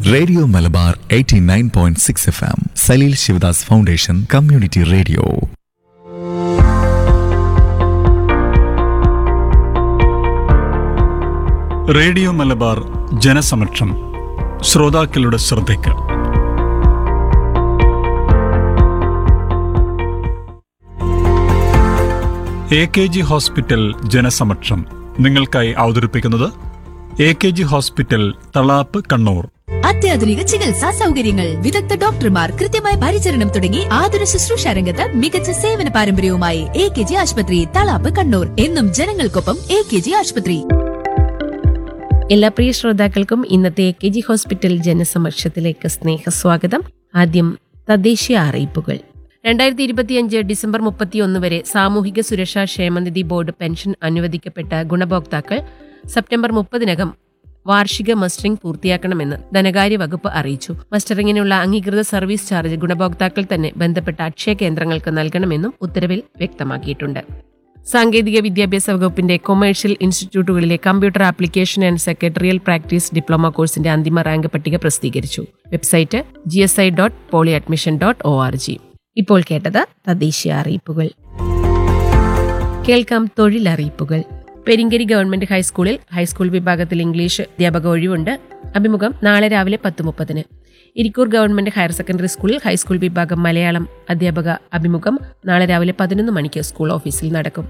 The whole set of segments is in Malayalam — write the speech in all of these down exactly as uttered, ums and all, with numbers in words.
Radio Malabar eighty nine point six F M Saleel Sivadas foundation community radio. Radio Malabar ജനസമക്ഷം ശ്രോതാക്കളുടെ ശ്രദ്ധയ്ക്ക്. എ കെ ജി ഹോസ്പിറ്റൽ ജനസമക്ഷം നിങ്ങൾക്കായി അവതരിപ്പിക്കുന്നത് A K G hospital Thalap Kannur. അത്യാധുനിക ചികിത്സാ സൗകര്യങ്ങൾ, വിദഗ്ധ ഡോക്ടർമാർ, കൃത്യമായ പരിചരണം തുടങ്ങി ആതുര ശുശ്രൂഷ രംഗത്ത് മികച്ച സേവന പാരമ്പര്യവുമായി എ കെ ജി ആശുപത്രി തളാപ്പ് കണ്ണൂർ. എന്നും ജനങ്ങൾക്കൊപ്പം എ കെ ജി ആശുപത്രി. എല്ലാ പ്രിയ ശ്രോതാക്കൾക്കും ഇന്നത്തെ എ കെ ജി ഹോസ്പിറ്റൽ ജനസമക്ഷത്തിലേക്ക് സ്നേഹസ്വാഗതം. ആദ്യം തദ്ദേശീയ അറിയിപ്പുകൾ. രണ്ടായിരത്തി ഇരുപത്തിയഞ്ച് ഡിസംബർ മുപ്പത്തിയൊന്ന് വരെ സാമൂഹിക സുരക്ഷാ ക്ഷേമനിധി ബോർഡ് പെൻഷൻ അനുവദിക്കപ്പെട്ട ഗുണഭോക്താക്കൾ സെപ്റ്റംബർ മുപ്പതിനകം വാർഷിക മസ്റ്ററിംഗ് പൂർത്തിയാക്കണമെന്ന് ധനകാര്യ വകുപ്പ് അറിയിച്ചു. മസ്റ്ററിംഗിനുള്ള അംഗീകൃത സർവീസ് ചാർജ് ഗുണഭോക്താക്കൾ തന്നെ ബന്ധപ്പെട്ട അക്ഷയ കേന്ദ്രങ്ങൾക്ക് നൽകണമെന്നും ഉത്തരവിൽ വ്യക്തമാക്കിയിട്ടുണ്ട്. സാങ്കേതിക വിദ്യാഭ്യാസ വകുപ്പിന്റെ commercial ഇൻസ്റ്റിറ്റ്യൂട്ടുകളിലെ computer application and secretarial practice diploma കോഴ്സിന്റെ അന്തിമ റാങ്ക് പട്ടിക പ്രസിദ്ധീകരിച്ചു. Website G S I dot poly admission dot O R G. ഇപ്പോൾ കേട്ടത് തദ്ദേശീയ അറിയിപ്പുകൾ. കേൾക്കാം തൊഴിലറിയിപ്പുകൾ. പെരിങ്കരി ഗവൺമെന്റ് ഹൈസ്കൂളിൽ ഹൈസ്കൂൾ വിഭാഗത്തിൽ ഇംഗ്ലീഷ് അധ്യാപക ഒഴിവുണ്ട്. അഭിമുഖം നാളെ രാവിലെ പത്ത് മുപ്പതിന്. ഇരിക്കൂർ ഗവൺമെന്റ് ഹയർ സെക്കൻഡറി സ്കൂളിൽ ഹൈസ്കൂൾ വിഭാഗം മലയാളം അധ്യാപക അഭിമുഖം നാളെ രാവിലെ പതിനൊന്ന് മണിക്ക് സ്കൂൾ ഓഫീസിൽ നടക്കും.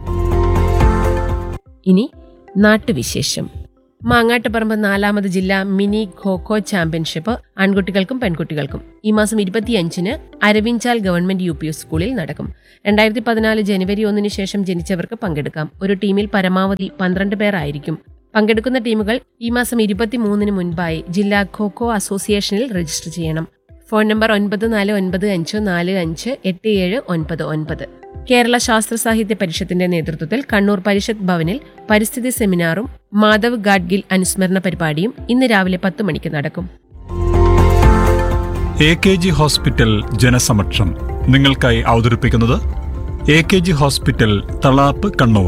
ഇനി നാട്ടുവിശേഷം. മാങ്ങാട്ടുപറമ്പ് നാലാമത് ജില്ലാ മിനി ഖോഖോ ചാമ്പ്യൻഷിപ്പ് ആൺകുട്ടികൾക്കും പെൺകുട്ടികൾക്കും ഈ മാസം ഇരുപത്തിയഞ്ചിന് അരവിഞ്ചാൽ ഗവൺമെന്റ് യു പി സ്കൂളിൽ നടക്കും. രണ്ടായിരത്തി പതിനാല് ജനുവരി ഒന്നിന് ശേഷം ജനിച്ചവർക്ക് പങ്കെടുക്കാം. ഒരു ടീമിൽ പരമാവധി പന്ത്രണ്ട് പേർ ആയിരിക്കും. പങ്കെടുക്കുന്ന ടീമുകൾ ഈ മാസം ഇരുപത്തിമൂന്നിന് മുൻപായി ജില്ലാ ഖോഖോ അസോസിയേഷനിൽ രജിസ്റ്റർ ചെയ്യണം. ഫോൺ നമ്പർ ഒൻപത് നാല് ഒൻപത് അഞ്ച് നാല് അഞ്ച് എട്ട് ഏഴ് ഒൻപത് ഒൻപത്. കേരള ശാസ്ത്ര സാഹിത്യ പരിഷത്തിന്റെ നേതൃത്വത്തിൽ കണ്ണൂർ പരിഷത്ത് ഭവനിൽ പരിസ്ഥിതി സെമിനാറും മാധവ് ഗാഡ്ഗിൽ അനുസ്മരണ പരിപാടിയും ഇന്ന് രാവിലെ പത്ത് മണിക്ക് നടക്കും. എ കെ ജി ഹോസ്പിറ്റൽ ജനസമക്ഷം നിങ്ങൾക്കായി അവതരിപ്പിക്കുന്നത് A K G hospital Thalap Kannur.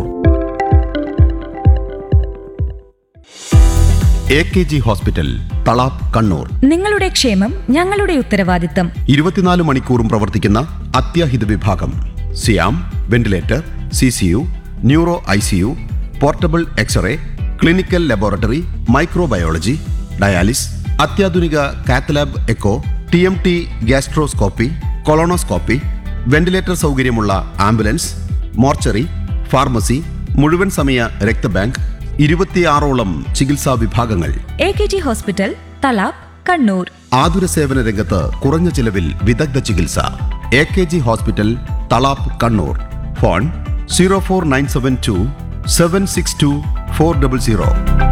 A K G hospital Thalap Kannur. നിങ്ങളുടെ ക്ഷേമം ഞങ്ങളുടെ ഉത്തരവാദിത്തം. ഇരുപത്തിനാല് മണിക്കൂറും പ്രവർത്തിക്കുന്ന അത്യാഹിത വിഭാഗം, സിയാം, ventilator, C C U, neuro I C U, portable x-ray, clinical laboratory, microbiology, dialysis, അത്യാധുനിക cath lab echo, T M T gastroscopy, colonoscopy, ventilator സൗകര്യമുള്ള ആംബുലൻസ്, മോർച്ചറി, ഫാർമസി, മുഴുവൻ സമയ രക്തബാങ്ക്, ഇരുപത്തിയാറോളം ചികിത്സാ വിഭാഗങ്ങൾ. A K G hospital Thalap Kannur. ആതുര സേവന രംഗത്ത് കുറഞ്ഞ ചിലവിൽ വിദഗ്ധ ചികിത്സ. A K G hospital Thalap Kannur. Phone zero four nine seven to seven six to four double zero.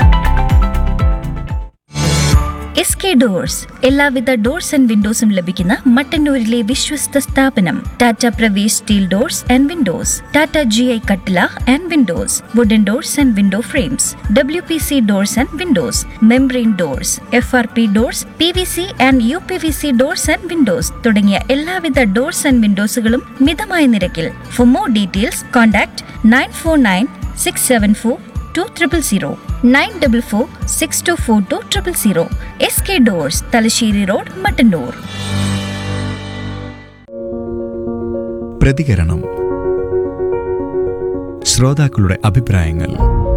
S K doors എല്ലാവിധ ഡോർസ് ആൻഡ് വിൻഡോസും ലഭിക്കുന്ന മട്ടന്നൂരിലെ വിശ്വസ്ത സ്ഥാപനം. Tata Pravesh steel doors and Windows, Tata G I കട്ടില and Windows, wooden doors and window frames, W P C doors and Windows, membrane doors, F R P doors, P V C and you P V C doors and Windows തുടങ്ങിയ എല്ലാവിധ ഡോർസ് ആൻഡ് വിൻഡോസുകളും മിതമായ നിരക്കിൽ. For more details contact nine four nine six seven four two triple zero nine double four six to four two triple zero. S K doors, Thalassery road, Mattannur. പ്രതികരണം. ശ്രോതാക്കളുടെ അഭിപ്രായങ്ങൾ.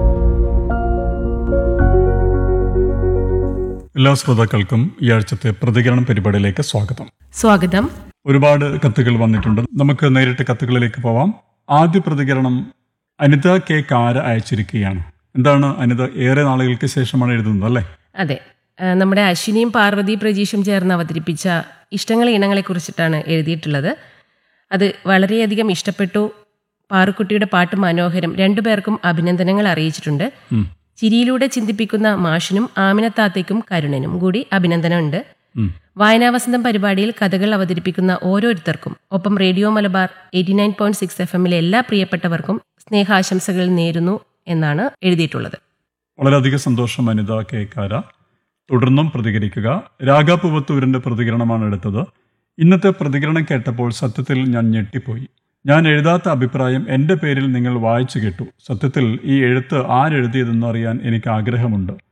എല്ലാ ശ്രോതാക്കൾക്കും ഈ ആഴ്ചത്തെ പ്രതികരണം പരിപാടിയിലേക്ക് സ്വാഗതം. സ്വാഗതം. ഒരുപാട് കത്തുകൾ വന്നിട്ടുണ്ട്. നമുക്ക് നേരിട്ട് കത്തുകളിലേക്ക് പോവാം. ആദ്യ പ്രതികരണം അനിത കെ കാര അയച്ചിരിക്കുകയാണ്. എന്താണ് അനിത, ഏറെ നാളുകൾക്ക് ശേഷമാണ് എഴുതുന്നത് അല്ലേ? അതെ, നമ്മുടെ അശ്വിനിയും പാർവതി പ്രജീഷും ചേർന്ന് അവതരിപ്പിച്ച ഇഷ്ടങ്ങളെ ഇണങ്ങളെ കുറിച്ചിട്ടാണ് എഴുതിയിട്ടുള്ളത്. അത് വളരെയധികം ഇഷ്ടപ്പെട്ടു. പാറുക്കുട്ടിയുടെ പാട്ട് മനോഹരം. രണ്ടുപേർക്കും അഭിനന്ദനങ്ങൾ അറിയിച്ചിട്ടുണ്ട്. ചിരിയിലൂടെ ചിന്തിപ്പിക്കുന്ന മാഷിനും ആമിനത്താത്തയ്ക്കും കരുണനും കൂടി അഭിനന്ദനമുണ്ട്. വായനാവസന്തം പരിപാടിയിൽ കഥകൾ അവതരിപ്പിക്കുന്ന ഓരോരുത്തർക്കും ഒപ്പം radio Malabar eighty nine point six F എമ്മിലെ എല്ലാ പ്രിയപ്പെട്ടവർക്കും സ്നേഹാശംസകൾ നേരുന്നു എന്നാണ് എഴുതിയിട്ടുള്ളത്. വളരെയധികം സന്തോഷം അനിത കെ കാര. തുടർന്നും പ്രതികരിക്കുക. രാഗാപുവത്തൂരിന്റെ പ്രതികരണമാണ് എടുത്തത്. ഇന്നത്തെ പ്രതികരണം കേട്ടപ്പോൾ സത്യത്തിൽ ഞാൻ ഞെട്ടിപ്പോയി. ഞാൻ എഴുതാത്ത അഭിപ്രായം എൻ്റെ പേരിൽ നിങ്ങൾ വായിച്ചു കേട്ടു. സത്യത്തിൽ ഈ എഴുത്ത് ആരെഴുതിയതെന്ന് അറിയാൻ എനിക്ക് ആഗ്രഹമുണ്ട്.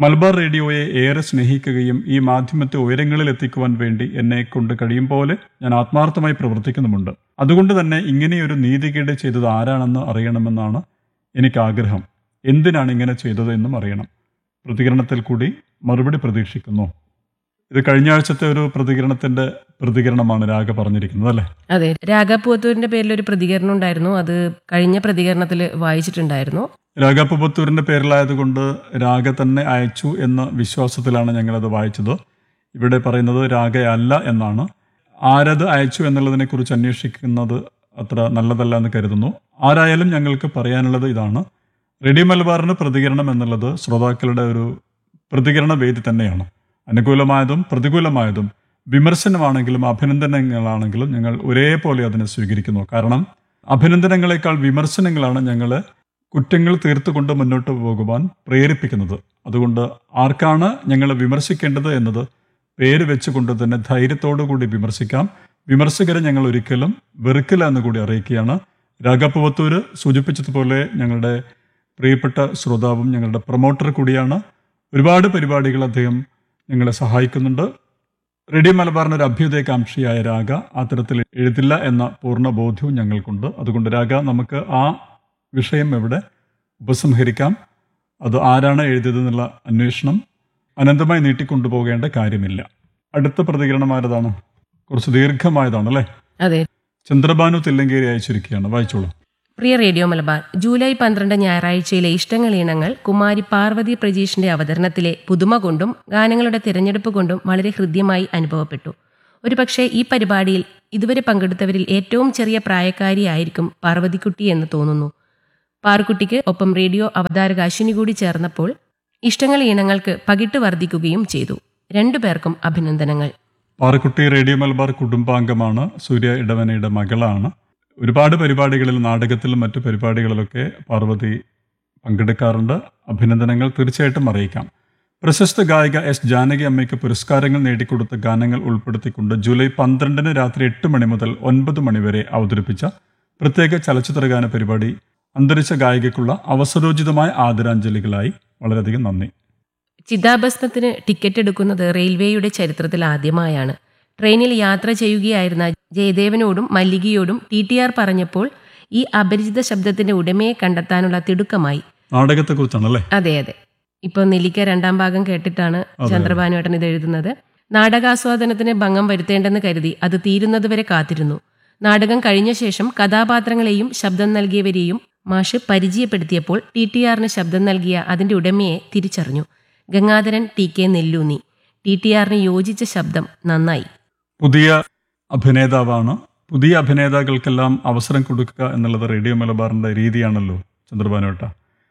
മലബാർ റേഡിയോയെ ഏറെ സ്നേഹിക്കുകയും ഈ മാധ്യമത്തെ ഉയരങ്ങളിൽ എത്തിക്കുവാൻ വേണ്ടി എന്നെ കൊണ്ട് കഴിയും പോലെ ഞാൻ ആത്മാർത്ഥമായി പ്രവർത്തിക്കുന്നുമുണ്ട്. അതുകൊണ്ട് തന്നെ ഇങ്ങനെയൊരു നീതികേട് ചെയ്തത് ആരാണെന്ന് അറിയണമെന്നാണ് എനിക്ക് ആഗ്രഹം. എന്തിനാണ് ഇങ്ങനെ ചെയ്തത് എന്നും അറിയണം. പ്രതികരണത്തിൽ കൂടി മറുപടി പ്രതീക്ഷിക്കുന്നു. ഇത് കഴിഞ്ഞ ആഴ്ചത്തെ ഒരു പ്രതികരണത്തിന്റെ പ്രതികരണമാണ് രാഗ പറഞ്ഞിരിക്കുന്നത് അല്ലേ? അതെ, രാഗ പൂവത്തൂരിന്റെ പേരിൽ ഒരു പ്രതികരണം ഉണ്ടായിരുന്നു. അത് കഴിഞ്ഞ പ്രതികരണത്തിൽ വായിച്ചിട്ടുണ്ടായിരുന്നു. രാഗ പൂവത്തൂരിന്റെ പേരിലായതുകൊണ്ട് രാഗ തന്നെ അയച്ചു എന്ന വിശ്വാസത്തിലാണ് ഞങ്ങളത് വായിച്ചത്. ഇവിടെ പറയുന്നത് രാഗയല്ല എന്നാണ്. ആരത് അയച്ചു എന്നുള്ളതിനെ കുറിച്ച് അന്വേഷിക്കുന്നത് അത്ര നല്ലതല്ല എന്ന് കരുതുന്നു. ആരായാലും ഞങ്ങൾക്ക് പറയാനുള്ളത് ഇതാണ്. റേഡിയോ മലബാറിന് പ്രതികരണം എന്നുള്ളത് ശ്രോതാക്കളുടെ ഒരു പ്രതികരണ വേദി തന്നെയാണ്. അനുകൂലമായതും പ്രതികൂലമായതും വിമർശനമാണെങ്കിലും അഭിനന്ദനങ്ങളാണെങ്കിലും ഞങ്ങൾ ഒരേപോലെ അതിനെ സ്വീകരിക്കുന്നു. കാരണം അഭിനന്ദനങ്ങളെക്കാൾ വിമർശനങ്ങളാണ് ഞങ്ങളെ കുറ്റങ്ങൾ തീർത്തുകൊണ്ട് മുന്നോട്ട് പോകുവാൻ പ്രേരിപ്പിക്കുന്നത്. അതുകൊണ്ട് ആർക്കാണ് ഞങ്ങളെ വിമർശിക്കേണ്ടത് എന്നത് പേര് വെച്ചുകൊണ്ട് തന്നെ ധൈര്യത്തോടു കൂടി വിമർശിക്കാം. വിമർശകരെ ഞങ്ങൾ ഒരിക്കലും വെറുക്കില്ല എന്ന് കൂടി അറിയിക്കുകയാണ്. രാഗപ്പുവത്തൂര് സൂചിപ്പിച്ചതുപോലെ ഞങ്ങളുടെ പ്രിയപ്പെട്ട ശ്രോതാവും ഞങ്ങളുടെ പ്രൊമോട്ടർ കൂടിയാണ്. ഒരുപാട് പരിപാടികൾ അദ്ദേഹം ഞങ്ങളെ സഹായിക്കുന്നുണ്ട്. റേഡിയോ മലബാറിന് ഒരു അഭ്യുദയകാംക്ഷിയായ രാഗ അത്തരത്തിൽ എഴുതില്ല എന്ന പൂർണ്ണ ബോധ്യവും ഞങ്ങൾക്കുണ്ട്. അതുകൊണ്ട് രാഗ, നമുക്ക് ആ വിഷയം എവിടെ ഉപസംഹരിക്കാം. അത് ആരാണ് എഴുതിയതെന്നുള്ള അന്വേഷണം അനന്തമായി നീട്ടിക്കൊണ്ടുപോകേണ്ട കാര്യമില്ല. അടുത്ത പ്രതികരണം ആരതാണ്? കുറച്ച് ദീർഘമായതാണ് അല്ലേ? അതെ, ചന്ദ്രഭാനു തില്ലങ്കേരി അയച്ചിരിക്കുകയാണ്. വായിച്ചോളൂ. പ്രിയ റേഡിയോ മലബാർ, ജൂലൈ പന്ത്രണ്ട് ഞായറാഴ്ചയിലെ ഇഷ്ടങ്ങൾ ഈണങ്ങൾ കുമാരി പാർവതി പ്രജീഷിന്റെ അവതരണത്തിലെ പുതുമ കൊണ്ടും ഗാനങ്ങളുടെ തിരഞ്ഞെടുപ്പ് കൊണ്ടും വളരെ ഹൃദ്യമായി അനുഭവപ്പെട്ടു. ഒരുപക്ഷെ ഈ പരിപാടിയിൽ ഇതുവരെ പങ്കെടുത്തവരിൽ ഏറ്റവും ചെറിയ പ്രായക്കാരിയായിരിക്കും പാർവതിക്കുട്ടി എന്ന് തോന്നുന്നു. പാറുക്കുട്ടിക്ക് ഒപ്പം റേഡിയോ അവതാരക അശ്വിനി കൂടി ചേർന്നപ്പോൾ ഇഷ്ടങ്ങൾ ഈണങ്ങൾക്ക് പകിട്ട് വർദ്ധിക്കുകയും ചെയ്തു. രണ്ടുപേർക്കും അഭിനന്ദനങ്ങൾ. പാറുക്കുട്ടി റേഡിയോ മലബാർ കുടുംബാംഗമാണ്. സൂര്യ ഇടവനയുടെ മകളാണ്. ഒരുപാട് പരിപാടികളിൽ, നാടകത്തിലും മറ്റു പരിപാടികളിലൊക്കെ പാർവതി പങ്കെടുക്കാറുണ്ട്. അഭിനന്ദനങ്ങൾ തീർച്ചയായിട്ടും അറിയിക്കാം. പ്രശസ്ത ഗായിക എസ് ജാനകി അമ്മയ്ക്ക് പുരസ്കാരങ്ങൾ നേടിക്കൊടുത്ത ഗാനങ്ങൾ ഉൾപ്പെടുത്തിക്കൊണ്ട് ജൂലൈ പന്ത്രണ്ടിന് രാത്രി എട്ട് മണി മുതൽ ഒൻപത് മണി വരെ അവതരിപ്പിച്ച പ്രത്യേക ചലച്ചിത്രഗാന പരിപാടി അന്തരിച്ച ഗായികയ്ക്കുള്ള അവസരോചിതമായ ആദരാഞ്ജലികളായി വളരെയധികം നന്ദി. ചിതാഭസ്മത്തിന് ടിക്കറ്റ് എടുക്കുന്നത് റെയിൽവേയുടെ ചരിത്രത്തിൽ ആദ്യമായാണ്. ട്രെയിനിൽ യാത്ര ചെയ്യുകയായിരുന്ന ജയദേവനോടും മല്ലികയോടും ടി ടി ആർ പറഞ്ഞപ്പോൾ ഈ അപരിചിത ശബ്ദത്തിന്റെ ഉടമയെ കണ്ടെത്താനുള്ള തിടുക്കമായി. നാടകത്തെക്കുറിച്ചാണല്ലേ? അതെ അതെ. ഇപ്പൊ നെല്ലിക്ക രണ്ടാം ഭാഗം കേട്ടിട്ടാണ് ചന്ദ്രഭാനുവേട്ടൻ ഇത് എഴുതുന്നത്. നാടകാസ്വാദനത്തിന് ഭംഗം വരുത്തേണ്ടെന്ന് കരുതി അത് തീരുന്നതുവരെ കാത്തിരുന്നു. നാടകം കഴിഞ്ഞ ശേഷം കഥാപാത്രങ്ങളെയും ശബ്ദം നൽകിയവരെയും മാഷ് പരിചയപ്പെടുത്തിയപ്പോൾ ടി ടി ആറിന് ശബ്ദം നൽകിയ അതിന്റെ ഉടമയെ തിരിച്ചറിഞ്ഞു. Gangadharan T K Nelloonni. T T ആറിന് യോജിച്ച ശബ്ദം. നന്നായി. പുതിയ അഭിനേതാവാണ്. പുതിയ അഭിനേതാക്കൾക്കെല്ലാം അവസരം കൊടുക്കുക എന്നുള്ളത് റേഡിയോ മലബാറിന്റെ രീതിയാണല്ലോ ചന്ദ്രഭാനുവേട്ട.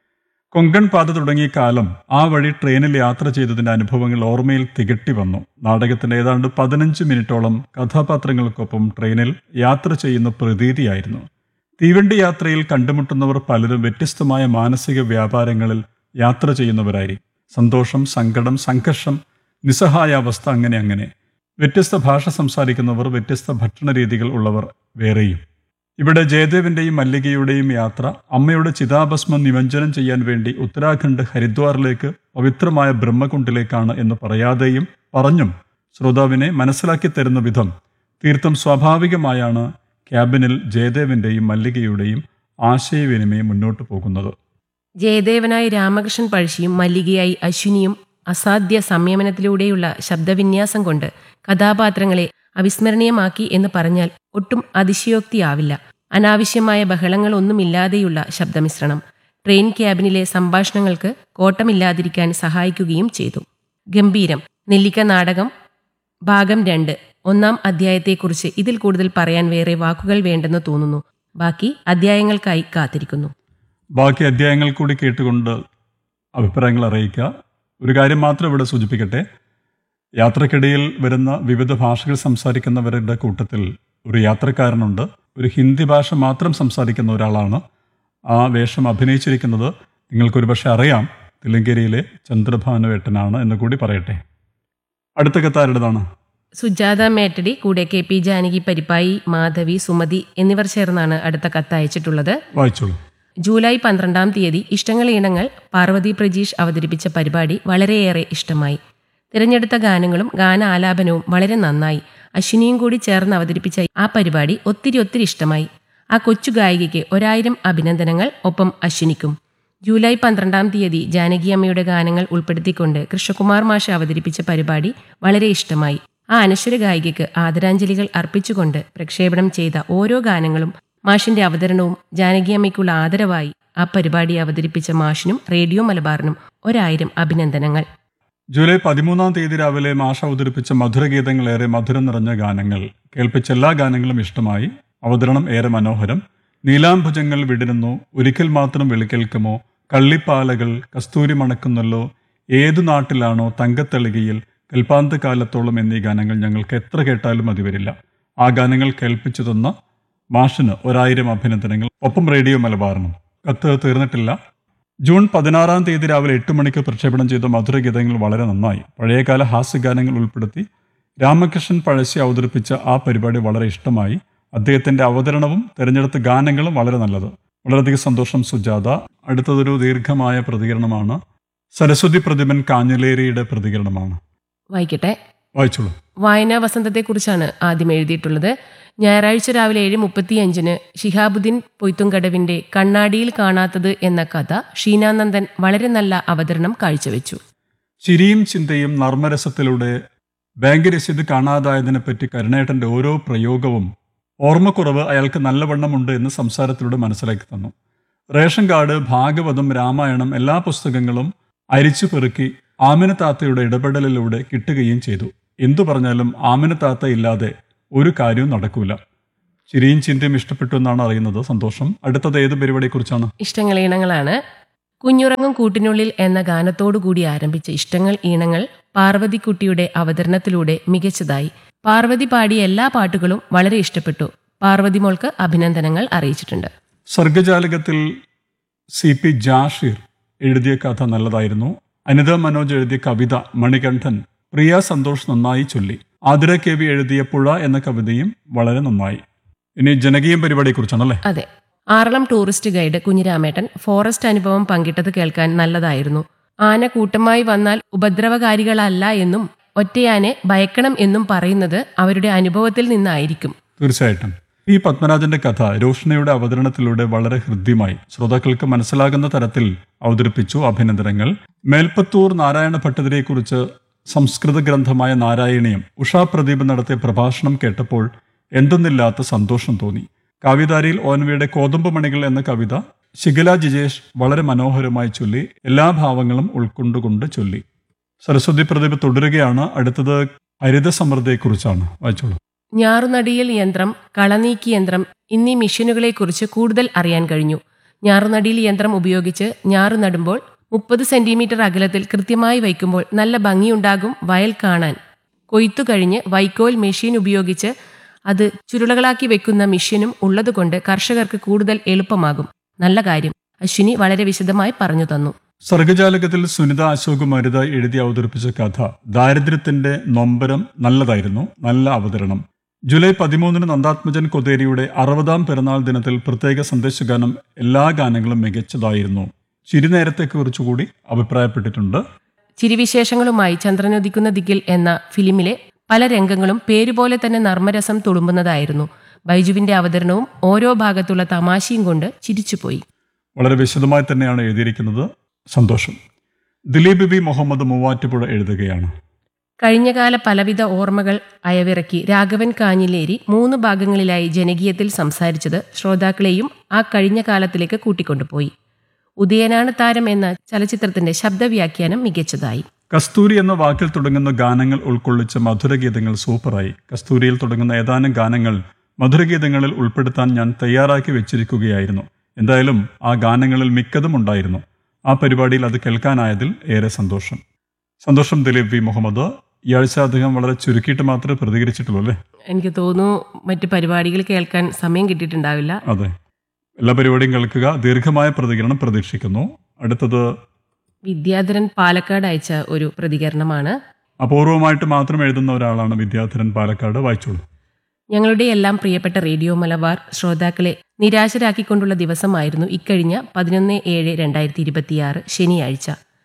കൊങ്കൺ പാത തുടങ്ങിയ കാലം ആ വഴി ട്രെയിനിൽ യാത്ര ചെയ്തതിന്റെ അനുഭവങ്ങൾ ഓർമ്മയിൽ തികട്ടി വന്നു. നാടകത്തിന്റെ ഏതാണ്ട് പതിനഞ്ച് മിനിറ്റോളം കഥാപാത്രങ്ങൾക്കൊപ്പം ട്രെയിനിൽ യാത്ര ചെയ്യുന്ന പ്രതീതിയായിരുന്നു. തീവണ്ടി യാത്രയിൽ കണ്ടുമുട്ടുന്നവർ പലരും വ്യത്യസ്തമായ മാനസിക വ്യാപാരങ്ങളിൽ യാത്ര ചെയ്യുന്നവരായിരിക്കും. സന്തോഷം, സങ്കടം, സംഘർഷം, നിസ്സഹായാവസ്ഥ, അങ്ങനെ അങ്ങനെ. വ്യത്യസ്ത ഭാഷ സംസാരിക്കുന്നവർ, വ്യത്യസ്ത ഭക്ഷണ രീതികൾ ഉള്ളവർ വേറെയും. ഇവിടെ ജയദേവിന്റെയും മല്ലികയുടെയും യാത്ര അമ്മയുടെ ചിതാഭസ്മം നിമഞ്ജനം ചെയ്യാൻ വേണ്ടി ഉത്തരാഖണ്ഡ് ഹരിദ്വാറിലേക്ക് പവിത്രമായ ബ്രഹ്മകുണ്ടിലേക്കാണ് എന്ന് പറയാതെയും പറഞ്ഞും ശ്രോതാവിനെ മനസ്സിലാക്കി തരുന്ന വിധം തീർത്തും സ്വാഭാവികമായാണ് ക്യാബിനിൽ ജയദേവിന്റെയും മല്ലികയുടെയും ആശയവിനിമയം മുന്നോട്ട് പോകുന്നത്. ജയദേവനായി രാമകൃഷ്ണൻ പഴശ്ശിയും മല്ലികയായി അശ്വിനിയും അസാധ്യ സംയമനത്തിലൂടെയുള്ള ശബ്ദവിന്യാസം കൊണ്ട് കഥാപാത്രങ്ങളെ അവിസ്മരണീയമാക്കി എന്ന് പറഞ്ഞാൽ ഒട്ടും അതിശയോക്തിയാവില്ല. അനാവശ്യമായ ബഹളങ്ങളൊന്നുമില്ലാതെയുള്ള ശബ്ദമിശ്രണം ട്രെയിൻ ക്യാബിനിലെ സംഭാഷണങ്ങൾക്ക് കോട്ടമില്ലാതിരിക്കാൻ സഹായിക്കുകയും ചെയ്തു. ഗംഭീരം. നെല്ലിക്ക നാടകം ഭാഗം രണ്ട് ഒന്നാം അധ്യായത്തെക്കുറിച്ച് ഇതിൽ കൂടുതൽ പറയാൻ വേറെ വാക്കുകൾ വേണ്ടെന്ന് തോന്നുന്നു. ബാക്കി അധ്യായങ്ങൾക്കായി കാത്തിരിക്കുന്നു. ബാക്കി അധ്യായങ്ങൾ കൂടി കേട്ടുകൊണ്ട് അഭിപ്രായങ്ങൾ അറിയിക്കുക. ഒരു കാര്യം മാത്രം ഇവിടെ സൂചിപ്പിക്കട്ടെ. യാത്രക്കിടയിൽ വരുന്ന വിവിധ ഭാഷകൾ സംസാരിക്കുന്നവരുടെ കൂട്ടത്തിൽ ഒരു യാത്രക്കാരനുണ്ട്. ഒരു ഹിന്ദി ഭാഷ മാത്രം സംസാരിക്കുന്ന ഒരാളാണ് ആ വേഷം അഭിനയിച്ചിരിക്കുന്നത്. നിങ്ങൾക്കൊരു പക്ഷെ അറിയാം, തില്ലങ്കേരിയിലെ ചന്ദ്രഭാനുവേട്ടനാണ് എന്ന് കൂടി പറയട്ടെ. അടുത്ത കത്താരുടേതാണ്? സുജാത മേട്ടടി, കൂടെ കെ പി ജാനകി പരിപ്പായി, മാധവി, സുമതി എന്നിവർ ചേർന്നാണ് അടുത്ത കത്ത് അയച്ചിട്ടുള്ളത്. വായിച്ചോളൂ. ജൂലൈ പന്ത്രണ്ടാം തീയതി ഇഷ്ടങ്ങൾ ഈണങ്ങൾ പാർവതി പ്രജീഷ് അവതരിപ്പിച്ച പരിപാടി വളരെയേറെ ഇഷ്ടമായി. തിരഞ്ഞെടുത്ത ഗാനങ്ങളും ഗാന ആലാപനവും വളരെ നന്നായി. അശ്വിനിയും കൂടി ചേർന്ന് അവതരിപ്പിച്ച ആ പരിപാടി ഒത്തിരി ഒത്തിരി ഇഷ്ടമായി. ആ കൊച്ചു ഗായികയ്ക്ക് ഒരായിരം അഭിനന്ദനങ്ങൾ. ഒപ്പം അശ്വിനിക്കും. ജൂലൈ പന്ത്രണ്ടാം തീയതി ജാനകിയമ്മയുടെ ഗാനങ്ങൾ ഉൾപ്പെടുത്തിക്കൊണ്ട് കൃഷ്ണകുമാർ മാഷ് അവതരിപ്പിച്ച പരിപാടി വളരെ ഇഷ്ടമായി. ആ അനശ്വര ഗായികയ്ക്ക് ആദരാഞ്ജലികൾ അർപ്പിച്ചുകൊണ്ട് പ്രക്ഷേപണം ചെയ്ത ഓരോ ഗാനങ്ങളും മാഷിന്റെ അവതരണവും ജാനകിയമ്മയ്ക്കുള്ള ആദരവായി. ആ പരിപാടി അവതരിപ്പിച്ച മാഷിനും റേഡിയോ മലബാറിനും ഒരായിരം അഭിനന്ദനങ്ങൾ. ജൂലൈ പതിമൂന്നാം തീയതി രാവിലെ മാഷ അവതരിപ്പിച്ച മധുരഗീതങ്ങളേറെ മധുരം നിറഞ്ഞ ഗാനങ്ങൾ. കേൾപ്പിച്ച എല്ലാ ഗാനങ്ങളും ഇഷ്ടമായി. അവതരണം ഏറെ മനോഹരം. നീലാംബുജങ്ങൾ വിടരുന്നു, ഒരിക്കൽ മാത്രം വിളിക്കേൽക്കുമോ, കള്ളിപ്പാലകൾ, കസ്തൂരി മണക്കുന്നല്ലോ, ഏതു നാട്ടിലാണോ, തങ്കത്തളികയിൽ, കൽപ്പാന്ത കാലത്തോളം എന്നീ ഗാനങ്ങൾ ഞങ്ങൾക്ക് എത്ര കേട്ടാലും മതി വരില്ല. ആ ഗാനങ്ങൾ കേൾപ്പിച്ചു തന്ന മാഷിന് ഒരായിരം അഭിനന്ദനങ്ങൾ. ഒപ്പം റേഡിയോ മലബാറിനും. കത്ത് തീർന്നിട്ടില്ല. ജൂൺ പതിനാറാം തീയതി രാവിലെ എട്ട് മണിക്ക് പ്രക്ഷേപണം ചെയ്ത മധുരഗീതങ്ങൾ വളരെ നന്നായി. പഴയകാല ഹാസ്യഗാനങ്ങൾ ഉൾപ്പെടുത്തി രാമകൃഷ്ണൻ പഴശ്ശി അവതരിപ്പിച്ച ആ പരിപാടി വളരെ ഇഷ്ടമായി. അദ്ദേഹത്തിന്റെ അവതരണവും തിരഞ്ഞെടുത്ത ഗാനങ്ങളും വളരെ നല്ലത്. വളരെയധികം സന്തോഷം സുജാത. അടുത്തതൊരു ദീർഘമായ പ്രതികരണമാണ്. സരസ്വതി പ്രതിഭൻ കാഞ്ഞിലേരിയുടെ പ്രതികരണമാണ്. വായിക്കട്ടെ. വായിച്ചോളൂ. വായനാ വസന്തത്തെക്കുറിച്ചാണ് ആദ്യം എഴുതിയിട്ടുള്ളത്. ഞായറാഴ്ച രാവിലെ ഏഴ് മുപ്പത്തിയഞ്ചിന് ഷിഹാബുദ്ദീൻ പൊയ്ത്തുംകടവിന്റെ കണ്ണാടിയിൽ കാണാത്തത് എന്ന കഥ ഷീനാനന്ദൻ വളരെ നല്ല അവതരണം കാഴ്ചവെച്ചു. ചിരിയും ചിന്തയും നർമ്മരസത്തിലൂടെ ബാങ്ക് രസീത് കാണാതായതിനെപ്പറ്റി കരുണേട്ടന്റെ ഓരോ പ്രയോഗവും ഓർമ്മക്കുറവ് അയാൾക്ക് നല്ലവണ്ണമുണ്ട് എന്ന് സംസാരത്തിലൂടെ മനസ്സിലാക്കി തന്നു. റേഷൻ കാർഡ്, ഭാഗവതം, രാമായണം എല്ലാ പുസ്തകങ്ങളും അരിച്ചു പെറുക്കി ആമിന താത്തയുടെ ഇടപെടലിലൂടെ കിട്ടുകയും ചെയ്തു. എന്തു പറഞ്ഞാലും ആമിന താത്ത ഇല്ലാതെ ഒരു കാര്യവും നടക്കൂല. ചിരിയും ചിന്തയും ഇഷ്ടപ്പെട്ടു എന്നാണ് അറിയുന്നത്. സന്തോഷം. അടുത്തത് ഏത് പരിപാടിയെക്കുറിച്ചാണ്? ഇഷ്ടങ്ങൾ ഈണങ്ങളാണ്. കുഞ്ഞുറങ്ങും കൂട്ടിനുള്ളിൽ എന്ന ഗാനത്തോടുകൂടി ആരംഭിച്ച ഇഷ്ടങ്ങൾ ഈണങ്ങൾ പാർവതിക്കുട്ടിയുടെ അവതരണത്തിലൂടെ മികച്ചതായി. പാർവതി പാടിയ എല്ലാ പാട്ടുകളും വളരെ ഇഷ്ടപ്പെട്ടു. പാർവതി മോൾക്ക് അഭിനന്ദനങ്ങൾ അറിയിച്ചിട്ടുണ്ട്. സർഗജാലകത്തിൽ സി പി ജാഷീർ എഴുതിയ കഥ നല്ലതായിരുന്നു. അനിത മനോജ് എഴുതിയ കവിത മണികണ്ഠൻ പ്രിയ സന്തോഷ് നന്നായി ചൊല്ലി. ആതിര കെ വി എഴുതിയ പുഴ എന്ന കവിതയും വളരെ നന്നായി. ഇനി ജനകീയം പരിപാടിയെക്കുറിച്ചാണല്ലേ? അതെ. ആറളം ടൂറിസ്റ്റ് ഗൈഡ് കുഞ്ഞിരാമേട്ടൻ ഫോറസ്റ്റ് അനുഭവം പങ്കിട്ടത് കേൾക്കാൻ നല്ലതായിരുന്നു. ആന കൂട്ടമായി വന്നാൽ ഉപദ്രവകാരികളല്ല എന്നും ഒറ്റയാനെ ഭയക്കണം എന്നും പറയുന്നത് അവരുടെ അനുഭവത്തിൽ നിന്നായിരിക്കും. തീർച്ചയായിട്ടും. പി പത്മരാജന്റെ കഥ രോഷ്ണയുടെ അവതരണത്തിലൂടെ വളരെ ഹൃദ്യമായി ശ്രോതാക്കൾക്ക് മനസ്സിലാകുന്ന തരത്തിൽ അവതരിപ്പിച്ചു. അഭിനന്ദനങ്ങൾ. മേൽപ്പത്തൂർ നാരായണ ഭട്ടതിരെക്കുറിച്ച് സംസ്കൃത ഗ്രന്ഥമായ നാരായണീയം ഉഷാ പ്രദീപ് നടത്തിയ പ്രഭാഷണം കേട്ടപ്പോൾ എന്തെന്നില്ലാത്ത സന്തോഷം തോന്നി. കാവ്യധാരയിൽ ഓൻവിയുടെ കോതമ്പ് മണികൾ എന്ന കവിത ശിഖല ജിജേഷ് വളരെ മനോഹരമായി ചൊല്ലി. എല്ലാ ഭാവങ്ങളും ഉൾക്കൊണ്ടുകൊണ്ട് ചൊല്ലി. സരസ്വതി പ്രദീപ് തുടരുകയാണ്. അടുത്തത് ഹരിത സമൃദ്ധിയെക്കുറിച്ചാണ്. വായിച്ചോളൂ. ഞാറുനടിയിൽ യന്ത്രം, കളനീക്കി യന്ത്രം എന്നീ മെഷീനുകളെക്കുറിച്ച് കൂടുതൽ അറിയാൻ കഴിഞ്ഞു. ഞാറുനടിയിൽ യന്ത്രം ഉപയോഗിച്ച് ഞാറു നടുമ്പോൾ മുപ്പത് സെന്റിമീറ്റർ അകലത്തിൽ കൃത്യമായി വയ്ക്കുമ്പോൾ നല്ല ഭംഗിയുണ്ടാകും വയൽ കാണാൻ. കൊയ്ത്തു കഴിഞ്ഞ് വൈക്കോൽ മെഷീൻ ഉപയോഗിച്ച് അത് ചുരുളകളാക്കി വെക്കുന്ന മെഷീനും ഉള്ളതുകൊണ്ട് കർഷകർക്ക് കൂടുതൽ എളുപ്പമാകും. നല്ല കാര്യം. അശ്വിനി വളരെ വിശദമായി പറഞ്ഞു തന്നു. സർഗജാലകത്തിൽ സുനിത അശോക് മരുത എഴുതി അവതരിപ്പിച്ച കഥ ദാരിദ്ര്യത്തിന്റെ നൊമ്പരം നല്ലതായിരുന്നു. നല്ല അവതരണം. ജൂലൈ പതിമൂന്നിന് നന്ദാത്മജൻ കൊതേരിയുടെ അറുപതാം പിറന്നാൾ ദിനത്തിൽ പ്രത്യേക സന്ദേശഗാനം എല്ലാ ഗാനങ്ങളും മികച്ചതായിരുന്നു. ചിരിനേരത്തെക്കുറിച്ചുകൂടി അഭിപ്രായപ്പെട്ടിട്ടുണ്ട്. ചിരിവിശേഷങ്ങളുമായി ചന്ദ്രനുദിക്കുന്ന ദിക്കിൽ എന്ന ഫിലിമിലെ പല രംഗങ്ങളും പേരുപോലെ തന്നെ നർമ്മരസം തുളുമ്പുന്നതായിരുന്നു. ബൈജുവിന്റെ അവതരണവും ഓരോ ഭാഗത്തുള്ള തമാശയും കൊണ്ട് ചിരിച്ചുപോയി. വളരെ വിശദമായി തന്നെയാണ് എഴുതിയിരിക്കുന്നത്. സന്തോഷം. ദിലീപ് ബി മുഹമ്മദ് മൂവാറ്റുപുഴ എഴുതുകയാണ്. കഴിഞ്ഞകാല പലവിധ ഓർമ്മകൾ അയവിറക്കി രാഘവൻ കാഞ്ഞിലേരി മൂന്ന് ഭാഗങ്ങളിലായി ജനകീയത്തിൽ സംസാരിച്ചത് ശ്രോതാക്കളെയും ആ കഴിഞ്ഞ കാലത്തിലേക്ക് കൂട്ടിക്കൊണ്ടുപോയി. ഉദയനാണ് താരം എന്ന ചലച്ചിത്രത്തിന്റെ ശബ്ദവ്യാഖ്യാനം മികച്ചതായി. കസ്തൂരി എന്ന വാക്കിൽ തുടങ്ങുന്ന ഗാനങ്ങൾ ഉൾക്കൊള്ളിച്ച മധുരഗീതങ്ങൾ സൂപ്പറായി. കസ്തൂരിയിൽ തുടങ്ങുന്ന ഏതാനും ഗാനങ്ങൾ മധുരഗീതങ്ങളിൽ ഉൾപ്പെടുത്താൻ ഞാൻ തയ്യാറാക്കി വെച്ചിരിക്കുകയായിരുന്നു. എന്തായാലും ആ ഗാനങ്ങളിൽ മിക്കതും ഉണ്ടായിരുന്നു. ആ പരിപാടിയിൽ അത് കേൾക്കാനായതിൽ ഏറെ സന്തോഷം. സന്തോഷം ദിലീപ് വി മുഹമ്മദ്. ഈ ആഴ്ച അദ്ദേഹം വളരെ ചുരുക്കിയിട്ട് മാത്രമേ പ്രതികരിച്ചിട്ടുള്ളൂ അല്ലേ? എനിക്ക് തോന്നുന്നു മറ്റു പരിപാടികൾ കേൾക്കാൻ സമയം കിട്ടിയിട്ടുണ്ടാവില്ല. അതെ, എല്ലാ പരിപാടിയും കേൾക്കുക. ദീർഘമായ പ്രതികരണം പ്രതീക്ഷിക്കുന്നു. അടുത്തത് വിദ്യാധരൻ പാലക്കാട് അയച്ച ഒരു പ്രതികരണമാണ്. അപൂർവമായിട്ട് മാത്രം എഴുതുന്ന ഒരാളാണ് വിദ്യാധരൻ പാലക്കാട്. വായിച്ചോളൂ. ഞങ്ങളുടെ എല്ലാം പ്രിയപ്പെട്ട റേഡിയോ മലബാർ ശ്രോതാക്കളെ, നിരാശരാക്കിക്കൊണ്ടുള്ള ദിവസമായിരുന്നു ഇക്കഴിഞ്ഞ പതിനൊന്ന് ഏഴ് രണ്ടായിരത്തി ഇരുപത്തിയാറ് ശനിയാഴ്ച.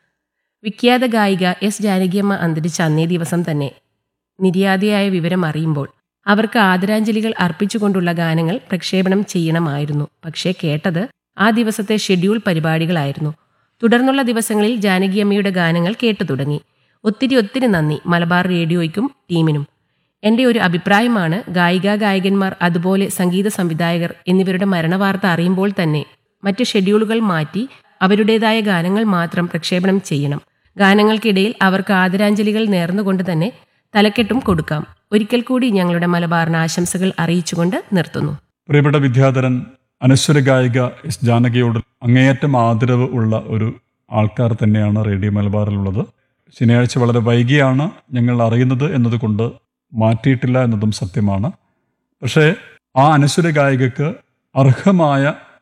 വിഖ്യാത ഗായിക എസ് ജാനകിയമ്മ അന്തരിച്ച അന്നേ ദിവസം തന്നെ നിര്യാതയായ വിവരം അറിയുമ്പോൾ അവർക്ക് ആദരാഞ്ജലികൾ അർപ്പിച്ചുകൊണ്ടുള്ള ഗാനങ്ങൾ പ്രക്ഷേപണം ചെയ്യണമായിരുന്നു. പക്ഷേ കേട്ടത് ആ ദിവസത്തെ ഷെഡ്യൂൾ പരിപാടികളായിരുന്നു. തുടർന്നുള്ള ദിവസങ്ങളിൽ ജാനകിയമ്മയുടെ ഗാനങ്ങൾ കേട്ടു തുടങ്ങി. ഒത്തിരി ഒത്തിരി നന്ദി മലബാർ റേഡിയോയ്ക്കും ടീമിനും. എൻ്റെ ഒരു അഭിപ്രായമാണ്, ഗായിക ഗായകന്മാർ അതുപോലെ സംഗീത സംവിധായകർ എന്നിവരുടെ മരണവാർത്ത അറിയുമ്പോൾ തന്നെ മറ്റ് ഷെഡ്യൂളുകൾ മാറ്റി അവരുടേതായ ഗാനങ്ങൾ മാത്രം പ്രക്ഷേപണം ചെയ്യണം. ഗാനങ്ങൾക്കിടയിൽ അവർക്ക് ആദരാഞ്ജലികൾ നേർന്നുകൊണ്ട് തന്നെ തലക്കെട്ടും കൊടുക്കാം. ഒരിക്കൽ കൂടി ഞങ്ങളുടെ മലബാറിന് ആശംസകൾ അറിയിച്ചുകൊണ്ട് നിർത്തുന്നു. പ്രിയപ്പെട്ട വിദ്യാധരൻ, അനശ്വര ഗായിക എസ് ജാനകിയോട് അങ്ങേയറ്റം ആദരവ് ഉള്ള ഒരു ആൾക്കാർ തന്നെയാണ് റേഡിയോ മലബാറിലുള്ളത്. ശനിയാഴ്ച വളരെ വൈകിയാണ് ഞങ്ങൾ അറിയുന്നത് എന്നതുകൊണ്ട് മാറ്റിയിട്ടില്ല എന്നതും സത്യമാണ്. പക്ഷേ ആ അനശ്വര ഗായികക്ക് അർഹമായ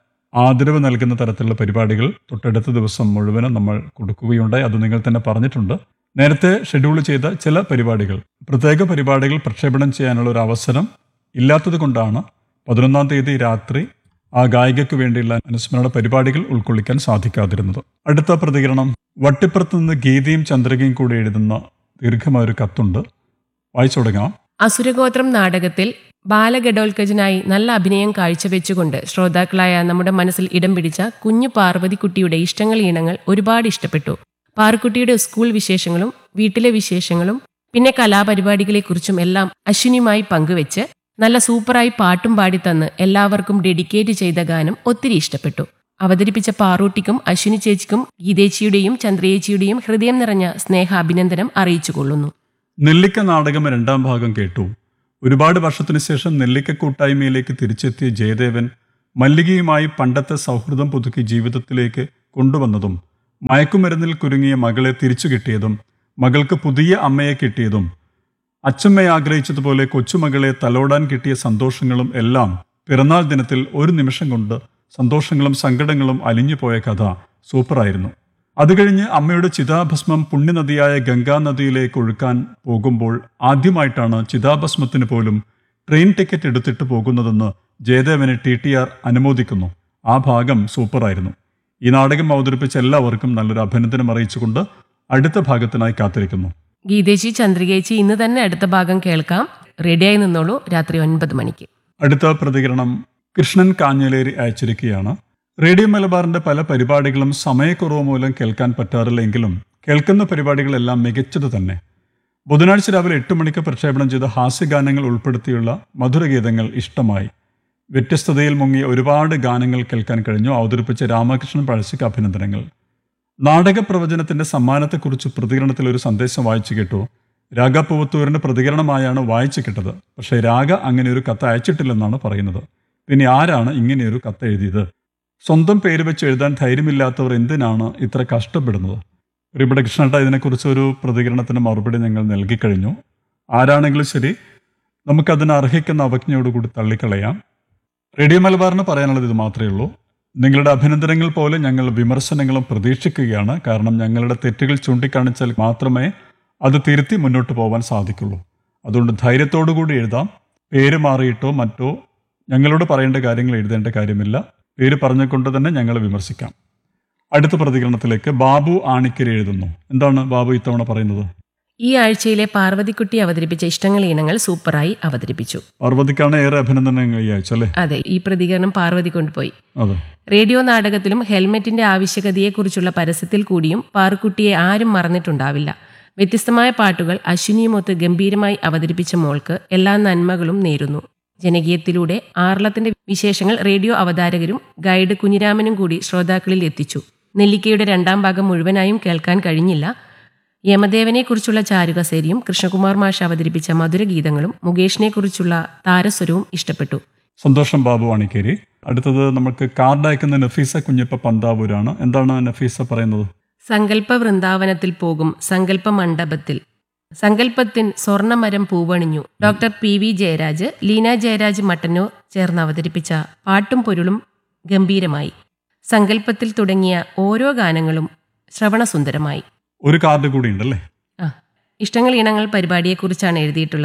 ആദരവ് നൽകുന്ന തരത്തിലുള്ള പരിപാടികൾ തൊട്ടടുത്ത ദിവസം മുഴുവനും നമ്മൾ കൊടുക്കുകയുണ്ടായി. അത് നിങ്ങൾ തന്നെ പറഞ്ഞിട്ടുണ്ട്. നേരത്തെ ഷെഡ്യൂൾ ചെയ്ത ചില പരിപാടികൾ, പ്രത്യേക പരിപാടികൾ പ്രക്ഷേപണം ചെയ്യാനുള്ള ഒരു അവസരം ഇല്ലാത്തത് കൊണ്ടാണ് പതിനൊന്നാം തീയതി രാത്രി ആ ഗായികയ്ക്ക് വേണ്ടിയുള്ള അനുസ്മരണ പരിപാടികൾ ഉൾക്കൊള്ളിക്കാൻ സാധിക്കാതിരുന്നത്. അടുത്ത പ്രതികരണം വട്ടിപ്പുറത്ത് നിന്ന് ഗീതയും ചന്ദ്രികയും കൂടി എഴുതുന്ന ദീർഘമായ ഒരു കത്തുണ്ട്. വായിച്ചു തുടങ്ങാം. അസുരഗോത്രം നാടകത്തിൽ ബാലഗഡോൽക്കജനായി നല്ല അഭിനയം കാഴ്ചവെച്ചുകൊണ്ട് ശ്രോതാക്കളായ നമ്മുടെ മനസ്സിൽ ഇടം പിടിച്ച കുഞ്ഞു പാർവതിക്കുട്ടിയുടെ ഇഷ്ടങ്ങൾ ഈണങ്ങൾ ഒരുപാട് ഇഷ്ടപ്പെട്ടു. പാറുക്കുട്ടിയുടെ സ്കൂൾ വിശേഷങ്ങളും വീട്ടിലെ വിശേഷങ്ങളും പിന്നെ കലാപരിപാടികളെക്കുറിച്ചും എല്ലാം അശ്വിനിയുമായി പങ്കുവെച്ച് നല്ല സൂപ്പറായി പാട്ടും പാടിത്തന്ന് എല്ലാവർക്കും ഡെഡിക്കേറ്റ് ചെയ്ത ഗാനം ഒത്തിരി ഇഷ്ടപ്പെട്ടു. അവതരിപ്പിച്ച പാറൂട്ടിക്കും അശ്വിനി ചേച്ചിക്കും ഗീതേച്ചിയുടെയും ചന്ദ്രയേച്ചിയുടെയും ഹൃദയം നിറഞ്ഞ സ്നേഹ അഭിനന്ദനം അറിയിച്ചുകൊള്ളുന്നു. നെല്ലിക്ക നാടകം രണ്ടാം ഭാഗം കേട്ടു. ഒരുപാട് വർഷത്തിനു ശേഷം നെല്ലിക്ക കൂട്ടായ്മയിലേക്ക് തിരിച്ചെത്തിയ ജയദേവൻ മല്ലികയുമായി പണ്ടത്തെ സൗഹൃദം പുതുക്കി ജീവിതത്തിലേക്ക് കൊണ്ടുവന്നതും മയക്കുമരുന്നിൽ കുരുങ്ങിയ മകളെ തിരിച്ചു കിട്ടിയതും മകൾക്ക് പുതിയ അമ്മയെ കിട്ടിയതും അച്ചമ്മയെ ആഗ്രഹിച്ചതുപോലെ കൊച്ചുമകളെ തലോടാൻ കിട്ടിയ സന്തോഷങ്ങളും എല്ലാം പിറന്നാൾ ദിനത്തിൽ ഒരു നിമിഷം കൊണ്ട് സന്തോഷങ്ങളും സങ്കടങ്ങളും അലിഞ്ഞുപോയ കഥ സൂപ്പറായിരുന്നു. അത് കഴിഞ്ഞ് അമ്മയുടെ ചിതാഭസ്മം പുണ്യനദിയായ ഗംഗാനദിയിലേക്ക് ഒഴുക്കാൻ പോകുമ്പോൾ ആദ്യമായിട്ടാണ് ചിതാഭസ്മത്തിന് പോലും ട്രെയിൻ ടിക്കറ്റ് എടുത്തിട്ട് പോകുന്നതെന്ന് ജയദേവനെ ടി ടി ആർ അനുമോദിക്കുന്നു. ആ ഭാഗം സൂപ്പറായിരുന്നു. ഈ നാടകം അവതരിപ്പിച്ച എല്ലാവർക്കും നല്ലൊരു അഭിനന്ദനം അറിയിച്ചുകൊണ്ട് അടുത്ത ഭാഗത്തിനായി കാത്തിരിക്കുന്നു. ഗീതേച്ചി ചന്ദ്രികേച്ചി ഇന്ന് തന്നെ അടുത്ത ഭാഗം കേൾക്കാം. റെഡിയായി നിന്നോളൂ. രാത്രി ഒൻപത് മണിക്ക്. അടുത്ത പ്രതികരണം കൃഷ്ണൻ കാഞ്ഞലേരി അയച്ചിരിക്കുകയാണ്. റേഡിയോ മലബാറിന്റെ പല പരിപാടികളും സമയക്കുറവ് മൂലം കേൾക്കാൻ പറ്റാറില്ലെങ്കിലും കേൾക്കുന്ന പരിപാടികളെല്ലാം മികച്ചത് തന്നെ. ബുധനാഴ്ച രാവിലെ എട്ട് മണിക്ക് പ്രക്ഷേപണം ചെയ്ത ഹാസ്യഗാനങ്ങൾ ഉൾപ്പെടുത്തിയുള്ള മധുരഗീതങ്ങൾ ഇഷ്ടമായി. വ്യത്യസ്തതയിൽ മുങ്ങിയ ഒരുപാട് ഗാനങ്ങൾ കേൾക്കാൻ കഴിഞ്ഞു. അവതരിപ്പിച്ച രാമകൃഷ്ണൻ പഴശ്ശിക്ക് അഭിനന്ദനങ്ങൾ. നാടകപ്രവചനത്തിന്റെ സമ്മാനത്തെക്കുറിച്ച് പ്രതികരണത്തിൽ ഒരു സന്ദേശം വായിച്ചു കേട്ടു. രാഗ പൂവത്തൂരിന്റെ പ്രതികരണമായാണ് വായിച്ചു കേട്ടത്. പക്ഷേ രാഗ അങ്ങനെ ഒരു കത്ത് അയച്ചിട്ടില്ലെന്നാണ് പറയുന്നത്. പിന്നെ ആരാണ് ഇങ്ങനെയൊരു കത്ത് എഴുതിയത്? സ്വന്തം പേര് വെച്ച് എഴുതാൻ ധൈര്യമില്ലാത്തവർ എന്തിനാണ് ഇത്ര കഷ്ടപ്പെടുന്നത്? ഇവിടെ കൃഷ്ണേട്ട, ഇതിനെക്കുറിച്ച് ഒരു പ്രതികരണത്തിന് മറുപടി ഞങ്ങൾ നൽകിക്കഴിഞ്ഞു. ആരാണെങ്കിലും ശരി, നമുക്കതിന് അർഹിക്കുന്ന അവജ്ഞയോടുകൂടി തള്ളിക്കളയാം. റേഡിയോ മലബാറിന് പറയാനുള്ളത് ഇത് മാത്രമേ ഉള്ളൂ. നിങ്ങളുടെ അഭിനന്ദനങ്ങൾ പോലെ ഞങ്ങൾ വിമർശനങ്ങളും പ്രതീക്ഷിക്കുകയാണ്. കാരണം ഞങ്ങളുടെ തെറ്റുകൾ ചൂണ്ടിക്കാണിച്ചാൽ മാത്രമേ അത് തിരുത്തി മുന്നോട്ട് പോകാൻ സാധിക്കുള്ളൂ. അതുകൊണ്ട് ധൈര്യത്തോടുകൂടി എഴുതാം. പേര് മാറിയിട്ടോ മറ്റോ ഞങ്ങളോട് പറയേണ്ട കാര്യങ്ങൾ എഴുതേണ്ട കാര്യമില്ല. പേര് പറഞ്ഞുകൊണ്ട് തന്നെ ഞങ്ങൾ വിമർശിക്കാം. അടുത്ത പ്രതികരണത്തിലേക്ക് ബാബു ആണിക്കരി എഴുതുന്നു. എന്താണ് ബാബു ഇത്തവണ പറയുന്നത്? ഈ ആഴ്ചയിലെ പാർവതിക്കുട്ടി അവതരിപ്പിച്ച ഇഷ്ടങ്ങൾ ഇനങ്ങൾ സൂപ്പറായി അവതരിപ്പിച്ചു. പാർവതിക്കാണ് ഏറെ അഭിനന്ദനങ്ങൾ ഈ ആഴ്ച അല്ലേ? അതെ, ഈ പ്രതികരണം പാർവതി കൊണ്ടുപോയി. അതെ. റേഡിയോ നാടകത്തിലും ഹെൽമെറ്റിന്റെ ആവശ്യകതയെക്കുറിച്ചുള്ള പരസ്യത്തിൽ കൂടിയും പാറുക്കുട്ടിയെ ആരും മറന്നിട്ടുണ്ടാവില്ല. വ്യത്യസ്തമായ പാട്ടുകൾ അശ്വിനിയുമൊത്ത് ഗംഭീരമായി അവതരിപ്പിച്ച മോൾക്ക് എല്ലാ നന്മകളും നേരുന്നു. ജനകീയത്തിലൂടെ ആർളത്തിന്റെ വിശേഷങ്ങൾ റേഡിയോ അവതാരകരും ഗൈഡ് കുഞ്ഞിരാമനും കൂടി ശ്രോതാക്കളിൽ എത്തിച്ചു. നെല്ലിക്കയുടെ രണ്ടാം ഭാഗം മുഴുവനായും കേൾക്കാൻ കഴിഞ്ഞില്ല. യമദേവനെക്കുറിച്ചുള്ള ചാരുകസേരിയും കൃഷ്ണകുമാർ മാഷ് അവതരിപ്പിച്ച മധുരഗീതങ്ങളും മുകേഷിനെക്കുറിച്ചുള്ള താരസ്വരവും ഇഷ്ടപ്പെട്ടു. സന്തോഷം ബാബു വാണിക്കേരി. അടുത്തത് നമുക്ക് കാർഡ് അയക്കുന്ന നഫീസ കുഞ്ഞപ്പ പന്താവൂരാണ്. എന്താണ് നഫീസ പറയുന്നത്? സങ്കല്പ വൃന്ദാവനത്തിൽ പോകും സങ്കല്പ മണ്ഡപത്തിൽ സങ്കല്പത്തിൻ സ്വർണമരം പൂവണിഞ്ഞു. Doctor P V Jayaraj, Leena Jayaraj Mattannur ചേർന്ന് അവതരിപ്പിച്ച പാട്ടും പൊരുളും ഗംഭീരമായി. സങ്കല്പത്തിൽ തുടങ്ങിയ ഓരോ ഗാനങ്ങളും ശ്രവണസുന്ദരമായി. ഒരു കാർഡ് കൂടി ഉണ്ടല്ലേ? ആ, ഇഷ്ടങ്ങൾ ഇണങ്ങൾ പരിപാടിയെക്കുറിച്ചാണ് എഴുതിയിട്ടുള്ളത്.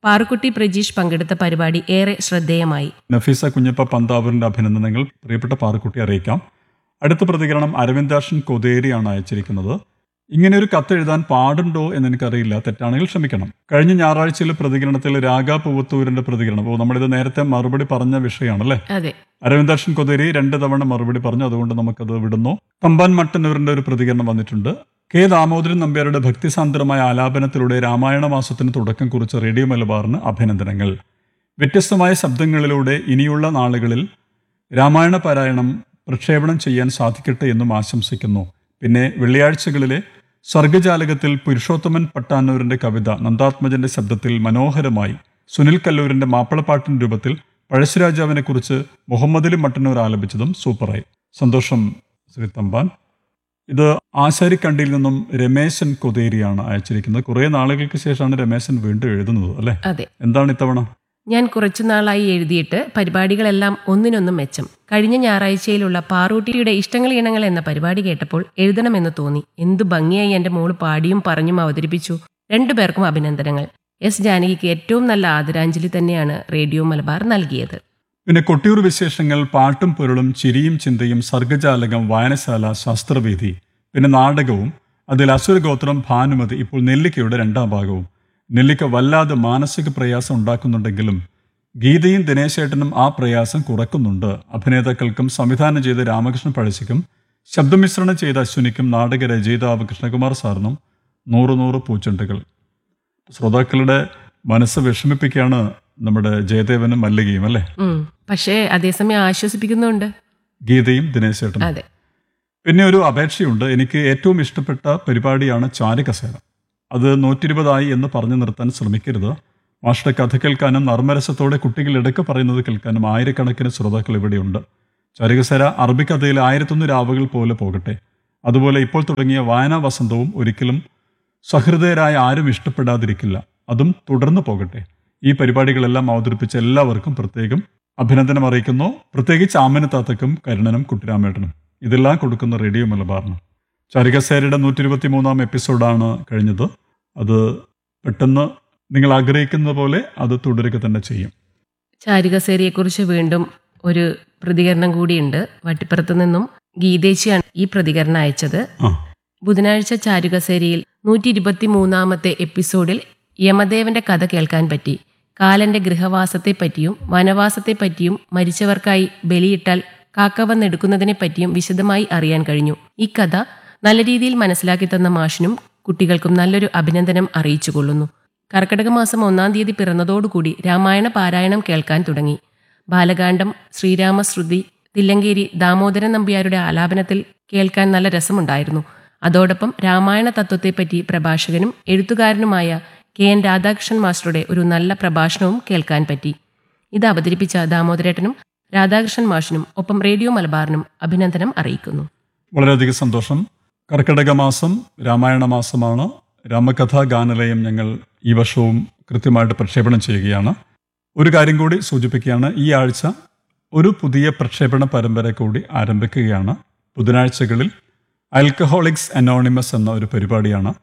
പാറുക്കുട്ടി പ്രജീഷ് പങ്കെടുത്ത പരിപാടി ഏറെ ശ്രദ്ധേയമായി. നഫീസ കുഞ്ഞപ്പ പന്താവൂരിന്റെ അഭിനന്ദനങ്ങൾ പ്രിയപ്പെട്ട പാറുക്കുട്ടി അറിയിക്കാം. അടുത്ത പ്രതികരണം അരവിന്ദാക്ഷൻ കൊതേരിയാണ് അയച്ചിരിക്കുന്നത്. ഇങ്ങനെ ഒരു കത്ത് എഴുതാൻ പാടുണ്ടോ എന്ന് എനിക്കറിയില്ല, തെറ്റാണെങ്കിൽ ക്ഷമിക്കണം. കഴിഞ്ഞ ഞായറാഴ്ചയിലെ പ്രതികരണത്തിൽ രാഗ പൂവത്തൂരിന്റെ പ്രതികരണം, ഓ നമ്മളിത് നേരത്തെ മറുപടി പറഞ്ഞ വിഷയമാണല്ലേ. അതെ, അരവിന്ദാക്ഷൻ കൊതേരി രണ്ട് തവണ മറുപടി പറഞ്ഞു, അതുകൊണ്ട് നമുക്കത് വിടുന്നു. തമ്പാൻ മട്ടന്നൂരിന്റെ ഒരു പ്രതികരണം വന്നിട്ടുണ്ട്. കെ ദാമോദരൻ നമ്പ്യാരുടെ ഭക്തിസാന്ദ്രമായ ആലാപനത്തിലൂടെ രാമായണ മാസത്തിന് തുടക്കം കുറിച്ച റേഡിയോ മലബാറിന് അഭിനന്ദനങ്ങൾ. വ്യത്യസ്തമായ ശബ്ദങ്ങളിലൂടെ ഇനിയുള്ള നാളുകളിൽ രാമായണ പാരായണം പ്രക്ഷേപണം ചെയ്യാൻ സാധിക്കട്ടെ എന്നും ആശംസിക്കുന്നു. പിന്നെ വെള്ളിയാഴ്ചകളിലെ സർഗജാലകത്തിൽ പുരുഷോത്തമൻ പട്ടാന്നൂരിന്റെ കവിത നന്ദാത്മജന്റെ ശബ്ദത്തിൽ മനോഹരമായി, സുനിൽ കല്ലൂരിന്റെ മാപ്പിളപ്പാട്ടിൻ രൂപത്തിൽ പഴശ്ശിരാജാവിനെ കുറിച്ച് മുഹമ്മദിലി മട്ടന്നൂർ ആലപിച്ചതും സൂപ്പറായി. സന്തോഷം ശ്രീ തമ്പാൻ. ഇത് ആശാരിക്കണ്ടിയിൽ നിന്നും രമേശൻ കൊതേരിയാണ് അയച്ചിരിക്കുന്നത്. കുറെ നാളുകൾക്ക് ശേഷമാണ് രമേശൻ വീണ്ടും എഴുതുന്നത് അല്ലേ? അതെ. എന്താണ് ഇത്തവണ? ഞാൻ കുറച്ചുനാളായി എഴുതിയിട്ട് പരിപാടികളെല്ലാം ഒന്നിനൊന്നും മെച്ചം. കഴിഞ്ഞ ഞായറാഴ്ചയിലുള്ള പാറൂട്ടിയുടെ ഇഷ്ടങ്ങൾ ഇണങ്ങൾ എന്ന പരിപാടി കേട്ടപ്പോൾ എഴുതണമെന്ന് തോന്നി. എന്തു ഭംഗിയായി എന്റെ മോള് പാടിയും പറഞ്ഞും അവതരിപ്പിച്ചു. രണ്ടുപേർക്കും അഭിനന്ദനങ്ങൾ. എസ് ജാനകിക്ക് ഏറ്റവും നല്ല ആദരാഞ്ജലി തന്നെയാണ് റേഡിയോ മലബാർ നൽകിയത്. പിന്നെ കൊട്ടിയൂർ വിശേഷങ്ങൾ, പാട്ടും പൊരുളും, ചിരിയും ചിന്തയും, സർഗജാലകം, വായനശാല, ശാസ്ത്രവേദി, പിന്നെ നാടകവും, അതിൽ അസുരഗോത്രം, ഭാനുമതി, ഇപ്പോൾ നെല്ലിക്കയുടെ രണ്ടാം ഭാഗവും. നെല്ലിക്ക വല്ലാതെ മാനസിക പ്രയാസം ഉണ്ടാക്കുന്നുണ്ടെങ്കിലും ഗീതയും ദിനേശേട്ടനും ആ പ്രയാസം കുറക്കുന്നുണ്ട്. അഭിനേതാക്കൾക്കും സംവിധാനം ചെയ്ത രാമകൃഷ്ണൻ പഴശ്ശിക്കും ശബ്ദമിശ്രണം ചെയ്ത അശ്വിനിക്കും നാടക രചയിതാവ് കൃഷ്ണകുമാർ സാറിനും നൂറ് നൂറ് പൂച്ചെണ്ടുകൾ. ശ്രോതാക്കളുടെ മനസ്സ് വിഷമിപ്പിക്കുകയാണ് നമ്മുടെ ജയദേവനും മല്ലികയും അല്ലേ? പക്ഷേ അതേസമയം ആശ്വസിപ്പിക്കുന്നുണ്ട് ഗീതയും ദിനേശേട്ടനും. അതെ. പിന്നെ ഒരു അപേക്ഷയുണ്ട്. എനിക്ക് ഏറ്റവും ഇഷ്ടപ്പെട്ട പരിപാടിയാണ് ചാരുകസേര. അത് നൂറ്റിരുപതായി എന്ന് പറഞ്ഞു നിർത്താൻ ശ്രമിക്കരുത്. മാഷ്ടെ കഥ കേൾക്കാനും നർമ്മരസത്തോടെ കുട്ടികൾ ഇടയ്ക്ക് പറയുന്നത് കേൾക്കാനും ആയിരക്കണക്കിന് ശ്രോതാക്കൾ ഇവിടെയുണ്ട്. ചാരുകസേര അറബിക്കഥയിലെ ആയിരത്തൊന്ന് രാവുകൾ പോലെ പോകട്ടെ. അതുപോലെ ഇപ്പോൾ തുടങ്ങിയ വായനാ വസന്തവും ഒരിക്കലും സഹൃദയരായ ആരും ഇഷ്ടപ്പെടാതിരിക്കില്ല. അതും തുടർന്ന് പോകട്ടെ. ഈ പരിപാടികളെല്ലാം അവതരിപ്പിച്ച എല്ലാവർക്കും പ്രത്യേകം അഭിനന്ദനം അറിയിക്കുന്നു. പ്രത്യേകിച്ച് ആമനത്താത്തക്കും കരുണനും കുട്ടിരാമേട്ടനും ഇതെല്ലാം കൊടുക്കുന്ന റേഡിയോ മലബാറിനും. ചാരുകസേരയുടെ നൂറ്റി ഇരുപത്തി മൂന്നാം എപ്പിസോഡാണ് കഴിഞ്ഞത്. അത് പെട്ടെന്ന് നിങ്ങൾ ആഗ്രഹിക്കുന്ന പോലെ അത് തുടരുക തന്നെ ചെയ്യും. ചാരുകസേരയെക്കുറിച്ച് വീണ്ടും ഒരു പ്രതികരണം കൂടിയുണ്ട്. വട്ടിപ്പുറത്ത് നിന്നും ഗീതേച്ചിയാണ് ഈ പ്രതികരണം അയച്ചത്. ബുധനാഴ്ച ചാരുകസേരയിൽ നൂറ്റി ഇരുപത്തി മൂന്നാമത്തെ എപ്പിസോഡിൽ യമദേവന്റെ കഥ കേൾക്കാൻ പറ്റി. കാലന്റെ ഗൃഹവാസത്തെപ്പറ്റിയും വനവാസത്തെപ്പറ്റിയും മരിച്ചവർക്കായി ബലിയിട്ടാൽ കാക്ക വന്നെടുക്കുന്നതിനെ പറ്റിയും വിശദമായി അറിയാൻ കഴിഞ്ഞു. ഈ കഥ നല്ല രീതിയിൽ മനസ്സിലാക്കി തന്ന മാഷിനും കുട്ടികൾക്കും നല്ലൊരു അഭിനന്ദനം അറിയിച്ചുകൊള്ളുന്നു. കർക്കിടക മാസം ഒന്നാം തീയതി പിറന്നതോടുകൂടി രാമായണ പാരായണം കേൾക്കാൻ തുടങ്ങി. ബാലകാണ്ഡം, ശ്രീരാമശ്രുതി, തില്ലങ്കേരി ദാമോദരൻ നമ്പ്യാരുടെ ആലാപനത്തിൽ കേൾക്കാൻ നല്ല രസമുണ്ടായിരുന്നു. അതോടൊപ്പം രാമായണ തത്വത്തെപ്പറ്റി പ്രഭാഷകനും എഴുത്തുകാരനുമായ കെ എൻ രാധാകൃഷ്ണൻ മാസ്റ്ററുടെ ഒരു നല്ല പ്രഭാഷണവും കേൾക്കാൻ പറ്റി. ഇത് അവതരിപ്പിച്ച ദാമോദരേട്ടനും രാധാകൃഷ്ണൻ മാഷിനും ഒപ്പം റേഡിയോ മലബാറിനും അഭിനന്ദനം അറിയിക്കുന്നു. വളരെയധികം സന്തോഷം. കർക്കിടക മാസം രാമായണ മാസമാണ്. രാമകഥാ ഗാനലയം ഞങ്ങൾ ഈ വർഷവും കൃത്യമായിട്ട് പ്രക്ഷേപണം ചെയ്യുകയാണ്. ഒരു കാര്യം കൂടി സൂചിപ്പിക്കുകയാണ്. ഈ ആഴ്ച ഒരു പുതിയ പ്രക്ഷേപണ പരമ്പര കൂടി ആരംഭിക്കുകയാണ്. ബുധനാഴ്ചകളിൽ ആൽക്കഹോളിക്സ് അനോണിമസ് എന്ന ഒരു പരിപാടിയാണ്.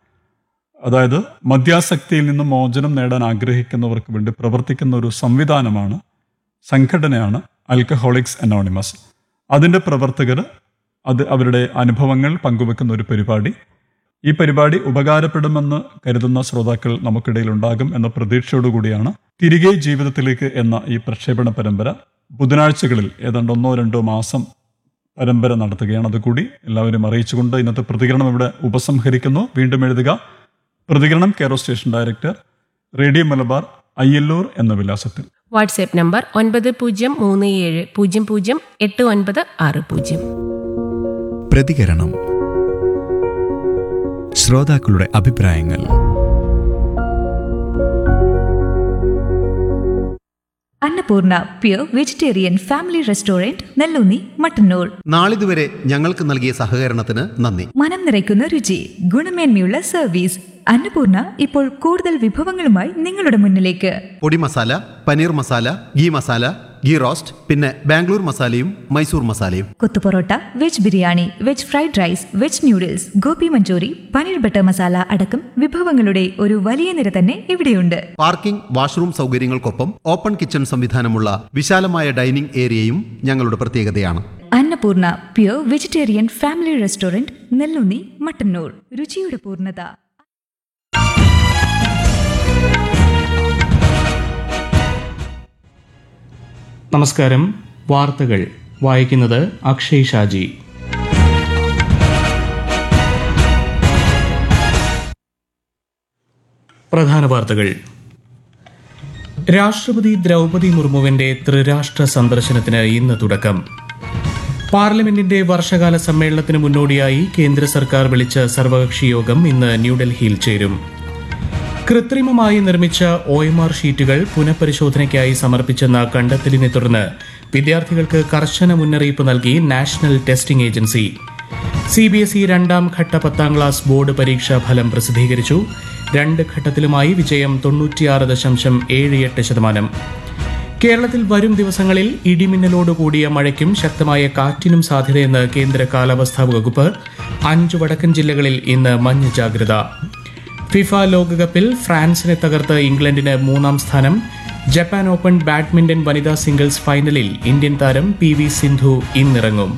അതായത് മദ്യാസക്തിയിൽ നിന്നും മോചനം നേടാൻ ആഗ്രഹിക്കുന്നവർക്ക് വേണ്ടി പ്രവർത്തിക്കുന്ന ഒരു സംവിധാനമാണ്, സംഘടനയാണ് ആൽക്കഹോളിക്സ് അനോണിമസ്. അതിൻ്റെ പ്രവർത്തകർ അത് അവരുടെ അനുഭവങ്ങൾ പങ്കുവെക്കുന്ന ഒരു പരിപാടി. ഈ പരിപാടി ഉപകാരപ്പെടുമെന്ന് കരുതുന്ന ശ്രോതാക്കൾ നമുക്കിടയിൽ ഉണ്ടാകും എന്ന പ്രതീക്ഷയോടുകൂടിയാണ് തിരികെ ജീവിതത്തിലേക്ക് എന്ന ഈ പ്രക്ഷേപണ പരമ്പര ബുധനാഴ്ചകളിൽ ഏതാണ്ട് ഒന്നോ രണ്ടോ മാസം പരമ്പര നടത്തുകയാണ്. അതുകൂടി എല്ലാവരും അറിയിച്ചുകൊണ്ട് ഇന്നത്തെ പ്രതികരണം ഇവിടെ ഉപസംഹരിക്കുന്നു. വീണ്ടും എഴുതുക. പ്രതികരണം care of station director, radio Malabar, Ayyallur എന്ന വിലാസത്തിൽ. വാട്സ്ആപ്പ് നമ്പർ ഒൻപത് പൂജ്യം മൂന്ന് ഏഴ് പൂജ്യം പൂജ്യം എട്ട് ഒൻപത് ആറ് പൂജ്യം. പ്രതികരണം. ശ്രോതാക്കളുടെ അഭിപ്രായങ്ങൾ. Annapurna pure vegetarian family restaurant, Nelloonni, Mattannur. നാളിതുവരെ ഞങ്ങൾക്ക് നൽകിയ സഹകരണത്തിന് നന്ദി. മനം നിറയ്ക്കുന്ന രുചി, ഗുണമേന്മയുള്ള സർവീസ്. അന്നപൂർണ ഇപ്പോൾ കൂടുതൽ വിഭവങ്ങളുമായി നിങ്ങളുടെ മുന്നിലേക്ക്. പൊടി മസാല, പനീർ മസാല, ഗീ മസാല, ഗീ റോസ്റ്റ്, പിന്നെ ബാംഗ്ലൂർ മസാലയും മൈസൂർ മസാലയും. Kothu parotta, veg biryani, veg fried rice, veg noodles, Gopi Manchurian, paneer butter masala അടക്കം വിഭവങ്ങളുടെ ഒരു വലിയ നിര തന്നെ ഇവിടെയുണ്ട്. പാർക്കിംഗ്, വാഷ്റൂം സൗകര്യങ്ങൾക്കൊപ്പം ഓപ്പൺ കിച്ചൺ സംവിധാനമുള്ള വിശാലമായ ഡൈനിംഗ് ഏരിയയും ഞങ്ങളുടെ പ്രത്യേകതയാണ്. Annapurna pure vegetarian family restaurant, Nelloonni, Mattannur. രുചിയുടെ പൂർണ്ണത. നമസ്കാരം. വാർത്തകൾ വായിക്കുന്നത് അക്ഷയ് ഷാജി. പ്രധാന വാർത്തകൾ. രാഷ്ട്രപതി ദ്രൗപദി മുർമുവിന്റെ ത്രിരാഷ്ട്ര സന്ദർശനത്തിന് ഇന്ന് തുടക്കം. പാർലമെന്റിന്റെ വർഷകാല സമ്മേളനത്തിന് മുന്നോടിയായി കേന്ദ്ര സർക്കാർ വിളിച്ച സർവകക്ഷി യോഗം ഇന്ന് ന്യൂഡൽഹിയിൽ ചേരും. കൃത്രിമമായി നിർമ്മിച്ച ഒ എം ആർ ഷീറ്റുകൾ പുനഃപരിശോധനയ്ക്കായി സമർപ്പിച്ചെന്ന കണ്ടെത്തലിനെ തുടർന്ന് വിദ്യാർത്ഥികൾക്ക് കർശന മുന്നറിയിപ്പ് നൽകി national testing agency. C B S E രണ്ടാം ഘട്ട പത്താം ക്ലാസ് ബോർഡ് പരീക്ഷാ ഫലം പ്രസിദ്ധീകരിച്ചു. രണ്ട് ഘട്ടത്തിലുമായി വിജയം തൊണ്ണൂറ്റിയാറ് ദശാംശം ഏഴ് എട്ട് ശതമാനം. കേരളത്തിൽ വരും ദിവസങ്ങളിൽ ഇടിമിന്നലോടുകൂടിയ മഴയ്ക്കും ശക്തമായ കാറ്റിനും സാധ്യതയെന്ന് കേന്ദ്ര കാലാവസ്ഥാ വകുപ്പ്. അഞ്ച് വടക്കൻ ജില്ലകളിൽ ഇന്ന് മഞ്ഞ ജാഗ്രത. ഫിഫ ലോകകപ്പിൽ ഫ്രാൻസിനെ തകർത്ത് ഇംഗ്ലണ്ടിന് മൂന്നാം സ്ഥാനം. ജപ്പാൻ ഓപ്പൺ ബാഡ്മിന്റൺ വനിതാ സിംഗിൾസ് ഫൈനലിൽ ഇന്ത്യൻ താരം പി വി സിന്ധു ഇന്നിറങ്ങും.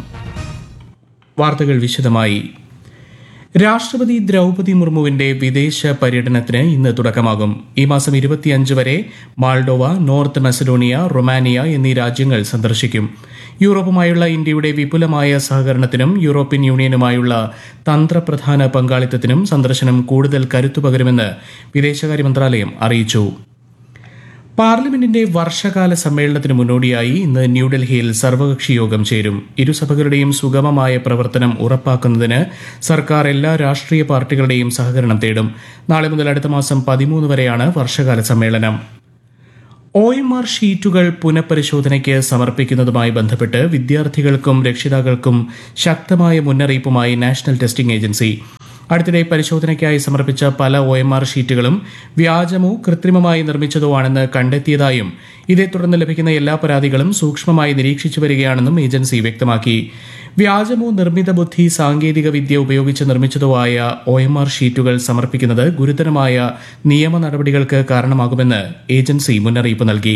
വാർത്തകൾ വിശദമായി. രാഷ്ട്രപതി ദ്രൗപദി മുർമുവിന്റെ വിദേശ പര്യടനത്തിന് ഇന്ന് തുടക്കമാകും. ഈ മാസം ഇരുപത്തിയഞ്ച് വരെ മാൾഡോവ, നോർത്ത് മെസഡോണിയ, റൊമാനിയ എന്നീ രാജ്യങ്ങൾ സന്ദർശിക്കും. യൂറോപ്പുമായുള്ള ഇന്ത്യയുടെ വിപുലമായ സഹകരണത്തിനും യൂറോപ്യൻ യൂണിയനുമായുള്ള തന്ത്രപ്രധാന പങ്കാളിത്തത്തിനും സന്ദർശനം കൂടുതൽ കരുത്തുപകരുമെന്ന് വിദേശകാര്യ മന്ത്രാലയം അറിയിച്ചു. പാർലമെന്റിന്റെ വർഷകാല സമ്മേളനത്തിന് മുന്നോടിയായി ഇന്ന് ന്യൂഡൽഹിയിൽ സർവകക്ഷി യോഗം ചേരും. ഇരുസഭകളുടെയും സുഗമമായ പ്രവർത്തനം ഉറപ്പാക്കുന്നതിന് സർക്കാർ എല്ലാ രാഷ്ട്രീയ പാർട്ടികളുടെയും സഹകരണം തേടും. നാളെ മുതൽ അടുത്ത മാസം പതിമൂന്ന് വരെയാണ് വർഷകാല സമ്മേളനം. ഒ എം ആർ ഷീറ്റുകൾ പുനഃപരിശോധനയ്ക്ക് സമർപ്പിക്കുന്നതുമായി ബന്ധപ്പെട്ട് വിദ്യാർത്ഥികൾക്കും രക്ഷിതാക്കൾക്കും ശക്തമായ മുന്നറിയിപ്പുമായി നാഷണൽ ടെസ്റ്റിംഗ് ഏജൻസി. അടുത്തിടെ പരിശോധനയ്ക്കായി സമർപ്പിച്ച പല ഒ എം ആർ ഷീറ്റുകളും വ്യാജമോ കൃത്രിമമായി നിർമ്മിച്ചതോ ആണെന്ന് കണ്ടെത്തിയതായും ഇതേ തുടർന്ന് ലഭിക്കുന്ന എല്ലാ പരാതികളും സൂക്ഷ്മമായി നിരീക്ഷിച്ചു വരികയാണെന്നും ഏജൻസി വ്യക്തമാക്കി. വ്യാജമോ നിർമ്മിത ബുദ്ധി സാങ്കേതിക വിദ്യ ഉപയോഗിച്ച് നിർമ്മിച്ചതോ ആയ ഒ എം ആർ ഷീറ്റുകൾ സമർപ്പിക്കുന്നത് ഗുരുതരമായ നിയമ നടപടികൾക്ക് കാരണമാകുമെന്ന് ഏജൻസി മുന്നറിയിപ്പ് നൽകി.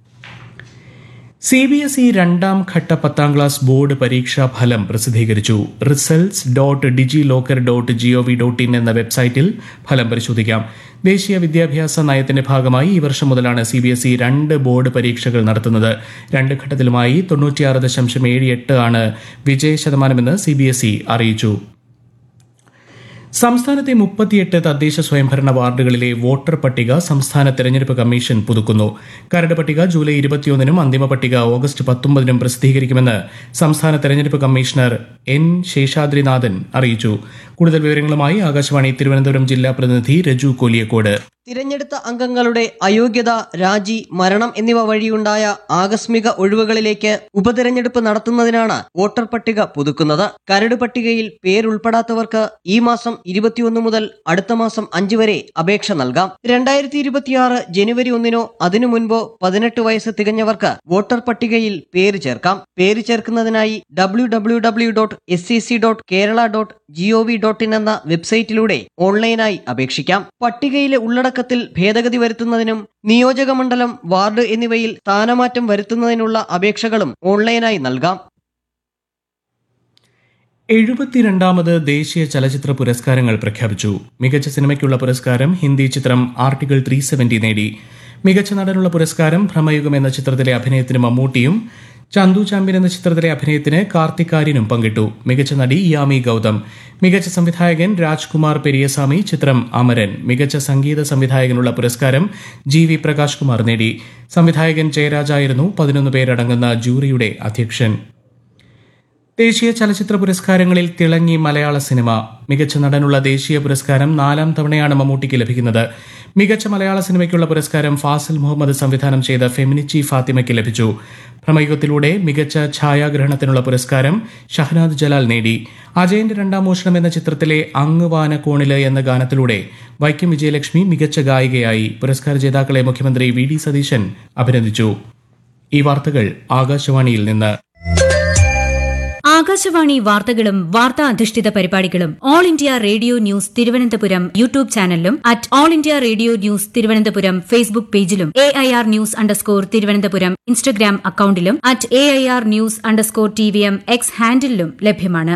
സി ബി എസ് ഇ രണ്ടാം ഘട്ട പത്താം ക്ലാസ് ബോർഡ് പരീക്ഷാ ഫലം പ്രസിദ്ധീകരിച്ചു. Results dot digi locker dot G O V dot in എന്ന വെബ്സൈറ്റിൽ ഫലം പരിശോധിക്കാം. ദേശീയ വിദ്യാഭ്യാസ നയത്തിന്റെ ഭാഗമായി ഈ വർഷം മുതലാണ് സി ബി എസ് ഇ രണ്ട് ബോർഡ് പരീക്ഷകൾ നടത്തുന്നത്. രണ്ട് ഘട്ടത്തിലുമായി തൊണ്ണൂറ്റിയാറ് ദശാംശം ഏഴ് എട്ട് ആണ് വിജയ ശതമാനമെന്ന് സി ബി എസ് ഇ അറിയിച്ചു. സംസ്ഥാനത്തെ മുപ്പത്തിയെട്ട് തദ്ദേശ സ്വയംഭരണ വാർഡുകളിലെ വോട്ടർ പട്ടിക സംസ്ഥാന തെരഞ്ഞെടുപ്പ് കമ്മീഷൻ പുതുക്കുന്നു. കരട് പട്ടിക ജൂലൈ ഇരുപത്തിയൊന്നിനും അന്തിമ പട്ടിക ഓഗസ്റ്റ് പത്തൊമ്പതിനും പ്രസിദ്ധീകരിക്കുമെന്ന് സംസ്ഥാന തെരഞ്ഞെടുപ്പ് കമ്മീഷണർ എൻ ശേഷാദ്രിനാഥൻ അറിയിച്ചു. കൂടുതൽ വിവരങ്ങളുമായി ആകാശവാണി തിരുവനന്തപുരം ജില്ലാ പ്രതിനിധി രജു കോലിയക്കോട്. തിരഞ്ഞെടുത്ത അംഗങ്ങളുടെ അയോഗ്യത, രാജി, മരണം എന്നിവ വഴിയുണ്ടായ ആകസ്മിക ഒഴിവുകളിലേക്ക് ഉപതെരഞ്ഞെടുപ്പ് നടത്തുന്നതിനാണ് വോട്ടർ പട്ടിക പുതുക്കുന്നത്. കരട് പട്ടികയിൽ പേരുൾപ്പെടാത്തവർക്ക് ഈ മാസം ഇരുപത്തിയൊന്ന് മുതൽ അടുത്ത മാസം അഞ്ച് വരെ അപേക്ഷ നൽകാം. രണ്ടായിരത്തി ഇരുപത്തിയാറ് ജനുവരി ഒന്നിനോ അതിനു മുൻപോ പതിനെട്ട് വയസ്സ് തികഞ്ഞവർക്ക് വോട്ടർ പട്ടികയിൽ പേര് ചേർക്കാം. പേര് ചേർക്കുന്നതിനായി W W W dot S C C dot Kerala dot G O V dot in എന്ന വെബ്സൈറ്റിലൂടെ ഓൺലൈനായി അപേക്ഷിക്കാം. പട്ടികയിലെ ഉള്ളടക്കത്തിൽ ഭേദഗതി വരുത്തുന്നതിനും നിയോജക മണ്ഡലം, വാർഡ് എന്നിവയിൽ സ്ഥാനമാറ്റം വരുത്തുന്നതിനുള്ള അപേക്ഷകളും ഓൺലൈനായി നൽകാം. എഴുപത്തിരണ്ടാമത് ദേശീയ ചലച്ചിത്ര പുരസ്കാരങ്ങൾ പ്രഖ്യാപിച്ചു. മികച്ച സിനിമയ്ക്കുള്ള പുരസ്കാരം ഹിന്ദി ചിത്രം ആർട്ടിക്കിൾ ത്രീ സെവന്റി നേടി. മികച്ച നടനുള്ള പുരസ്കാരം ഭ്രമയുഗം എന്ന ചിത്രത്തിലെ അഭിനയത്തിന് മമ്മൂട്ടിയും ചന്തു ചാമ്പ്യൻ എന്ന ചിത്രത്തിലെ അഭിനയത്തിന് കാർത്തിക് ആര്യനും പങ്കിട്ടു. മികച്ച നടി യാമി ഗൌതം. മികച്ച സംവിധായകൻ രാജ്കുമാർ പെരിയസ്വാമി. ചിത്രം അമരൻ. മികച്ച സംഗീത സംവിധായകനുള്ള പുരസ്കാരം ജി വി പ്രകാശ് കുമാർ നേടി. സംവിധായകൻ ജയരാജായിരുന്നു പതിനൊന്ന് പേരടങ്ങുന്ന ജൂറിയുടെ അധ്യക്ഷൻ. ദേശീയ ചലച്ചിത്ര പുരസ്കാരങ്ങളിൽ തിളങ്ങി മലയാള സിനിമ. മികച്ച നടനുള്ള ദേശീയ പുരസ്കാരം നാലാം തവണയാണ് മമ്മൂട്ടിക്ക് ലഭിക്കുന്നത്. മികച്ച മലയാള സിനിമയ്ക്കുള്ള പുരസ്കാരം ഫാസിൽ മുഹമ്മദ് സംവിധാനം ചെയ്ത ഫെമിനിച്ചി ഫാത്തിമയ്ക്ക് ലഭിച്ചു. ഭ്രമയുഗത്തിലൂടെ മികച്ച ഛായാഗ്രഹണത്തിനുള്ള പുരസ്കാരം ഷഹനാദ് ജലാൽ നേടി. അജയന്റെ രണ്ടാം മോഷണം എന്ന ചിത്രത്തിലെ അങ്ങ് വാനക്കോണില് എന്ന ഗാനത്തിലൂടെ വൈക്കം വിജയലക്ഷ്മി മികച്ച ഗായികയായി. പുരസ്കാര ജേതാക്കളെ മുഖ്യമന്ത്രി വി ഡി സതീശൻ അഭിനന്ദിച്ചു. ഈ വാർത്തകൾ ആകാശവാണിയിൽ നിന്ന്. ആകാശവാണി വാർത്തകളും വാർത്താ അധിഷ്ഠിത പരിപാടികളും all India radio news Thiruvananthapuram YouTube ചാനലിലും at all India radio news Thiruvananthapuram Facebook പേജിലും A I R news underscore Thiruvananthapuram Instagram അക്കൌണ്ടിലും at A I R news underscore T V M X ഹാൻഡിലും ലഭ്യമാണ്.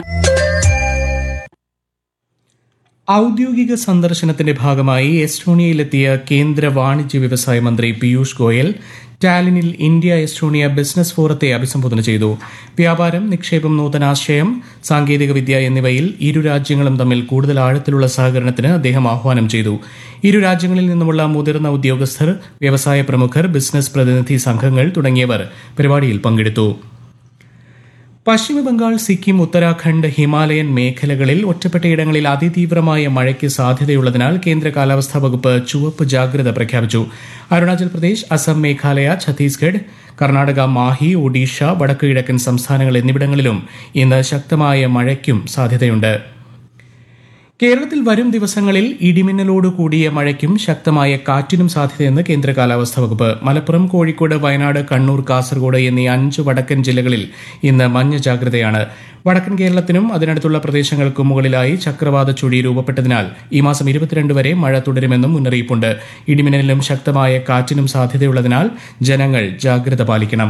ഔദ്യോഗിക സന്ദർശനത്തിന്റെ ഭാഗമായി എസ്റ്റോണിയയിലെത്തിയ കേന്ദ്ര വാണിജ്യ വ്യവസായ മന്ത്രി Piyush Goyal ടാലിനിൽ India Estonia business ഫോറത്തെ അഭിസംബോധന ചെയ്തു. വ്യാപാരം, നിക്ഷേപം, നൂതനാശയം, സാങ്കേതികവിദ്യ എന്നിവയിൽ ഇരു രാജ്യങ്ങളും തമ്മിൽ കൂടുതൽ ആഴത്തിലുള്ള സഹകരണത്തിന് അദ്ദേഹം ആഹ്വാനം ചെയ്തു. ഇരു രാജ്യങ്ങളിൽ നിന്നുമുള്ള മുതിർന്ന ഉദ്യോഗസ്ഥർ, വ്യവസായ പ്രമുഖർ, ബിസിനസ് പ്രതിനിധി സംഘങ്ങൾ തുടങ്ങിയവർ പരിപാടിയിൽ പങ്കെടുത്തു. പശ്ചിമബംഗാൾ, സിക്കിം, ഉത്തരാഖണ്ഡ്, ഹിമാലയൻ മേഖലകളിൽ ഒറ്റപ്പെട്ടയിടങ്ങളിൽ അതിതീവ്രമായ മഴയ്ക്ക് സാധ്യതയുള്ളതിനാൽ കേന്ദ്ര കാലാവസ്ഥാ വകുപ്പ് ചുവപ്പ് ജാഗ്രത പ്രഖ്യാപിച്ചു. അരുണാചൽ പ്രദേശ്, അസം, മേഘാലയ, ഛത്തീസ്ഗഡ്, കർണാടക, മാഹി, ഒഡീഷ, വടക്കു കിഴക്കൻ സംസ്ഥാനങ്ങൾ എന്നിവിടങ്ങളിലും ഇന്ന് ശക്തമായ മഴയ്ക്കും സാധ്യതയുണ്ട്. കേരളത്തിൽ വരും ദിവസങ്ങളിൽ ഇടിമിന്നലോട് കൂടിയ മഴയ്ക്കും ശക്തമായ കാറ്റിനും സാധ്യതയെന്ന് കേന്ദ്ര കാലാവസ്ഥാ വകുപ്പ്. മലപ്പുറം, കോഴിക്കോട്, വയനാട്, കണ്ണൂർ, കാസർഗോഡ് എന്നീ അഞ്ച് വടക്കൻ ജില്ലകളിൽ ഇന്ന് മഞ്ഞ ജാഗ്രതയാണ്. വടക്കൻ കേരളത്തിനും അതിനടുത്തുള്ള പ്രദേശങ്ങൾക്കും മുകളിലായി ചക്രവാത ചുഴി രൂപപ്പെട്ടതിനാൽ ഈ മാസം ഇരുപത്തിരണ്ട് വരെ മഴ തുടരുമെന്നും മുന്നറിയിപ്പുണ്ട്. ഇടിമിന്നലിനും ശക്തമായ കാറ്റിനും സാധ്യതയുള്ളതിനാൽ ജനങ്ങൾ ജാഗ്രത പാലിക്കണം.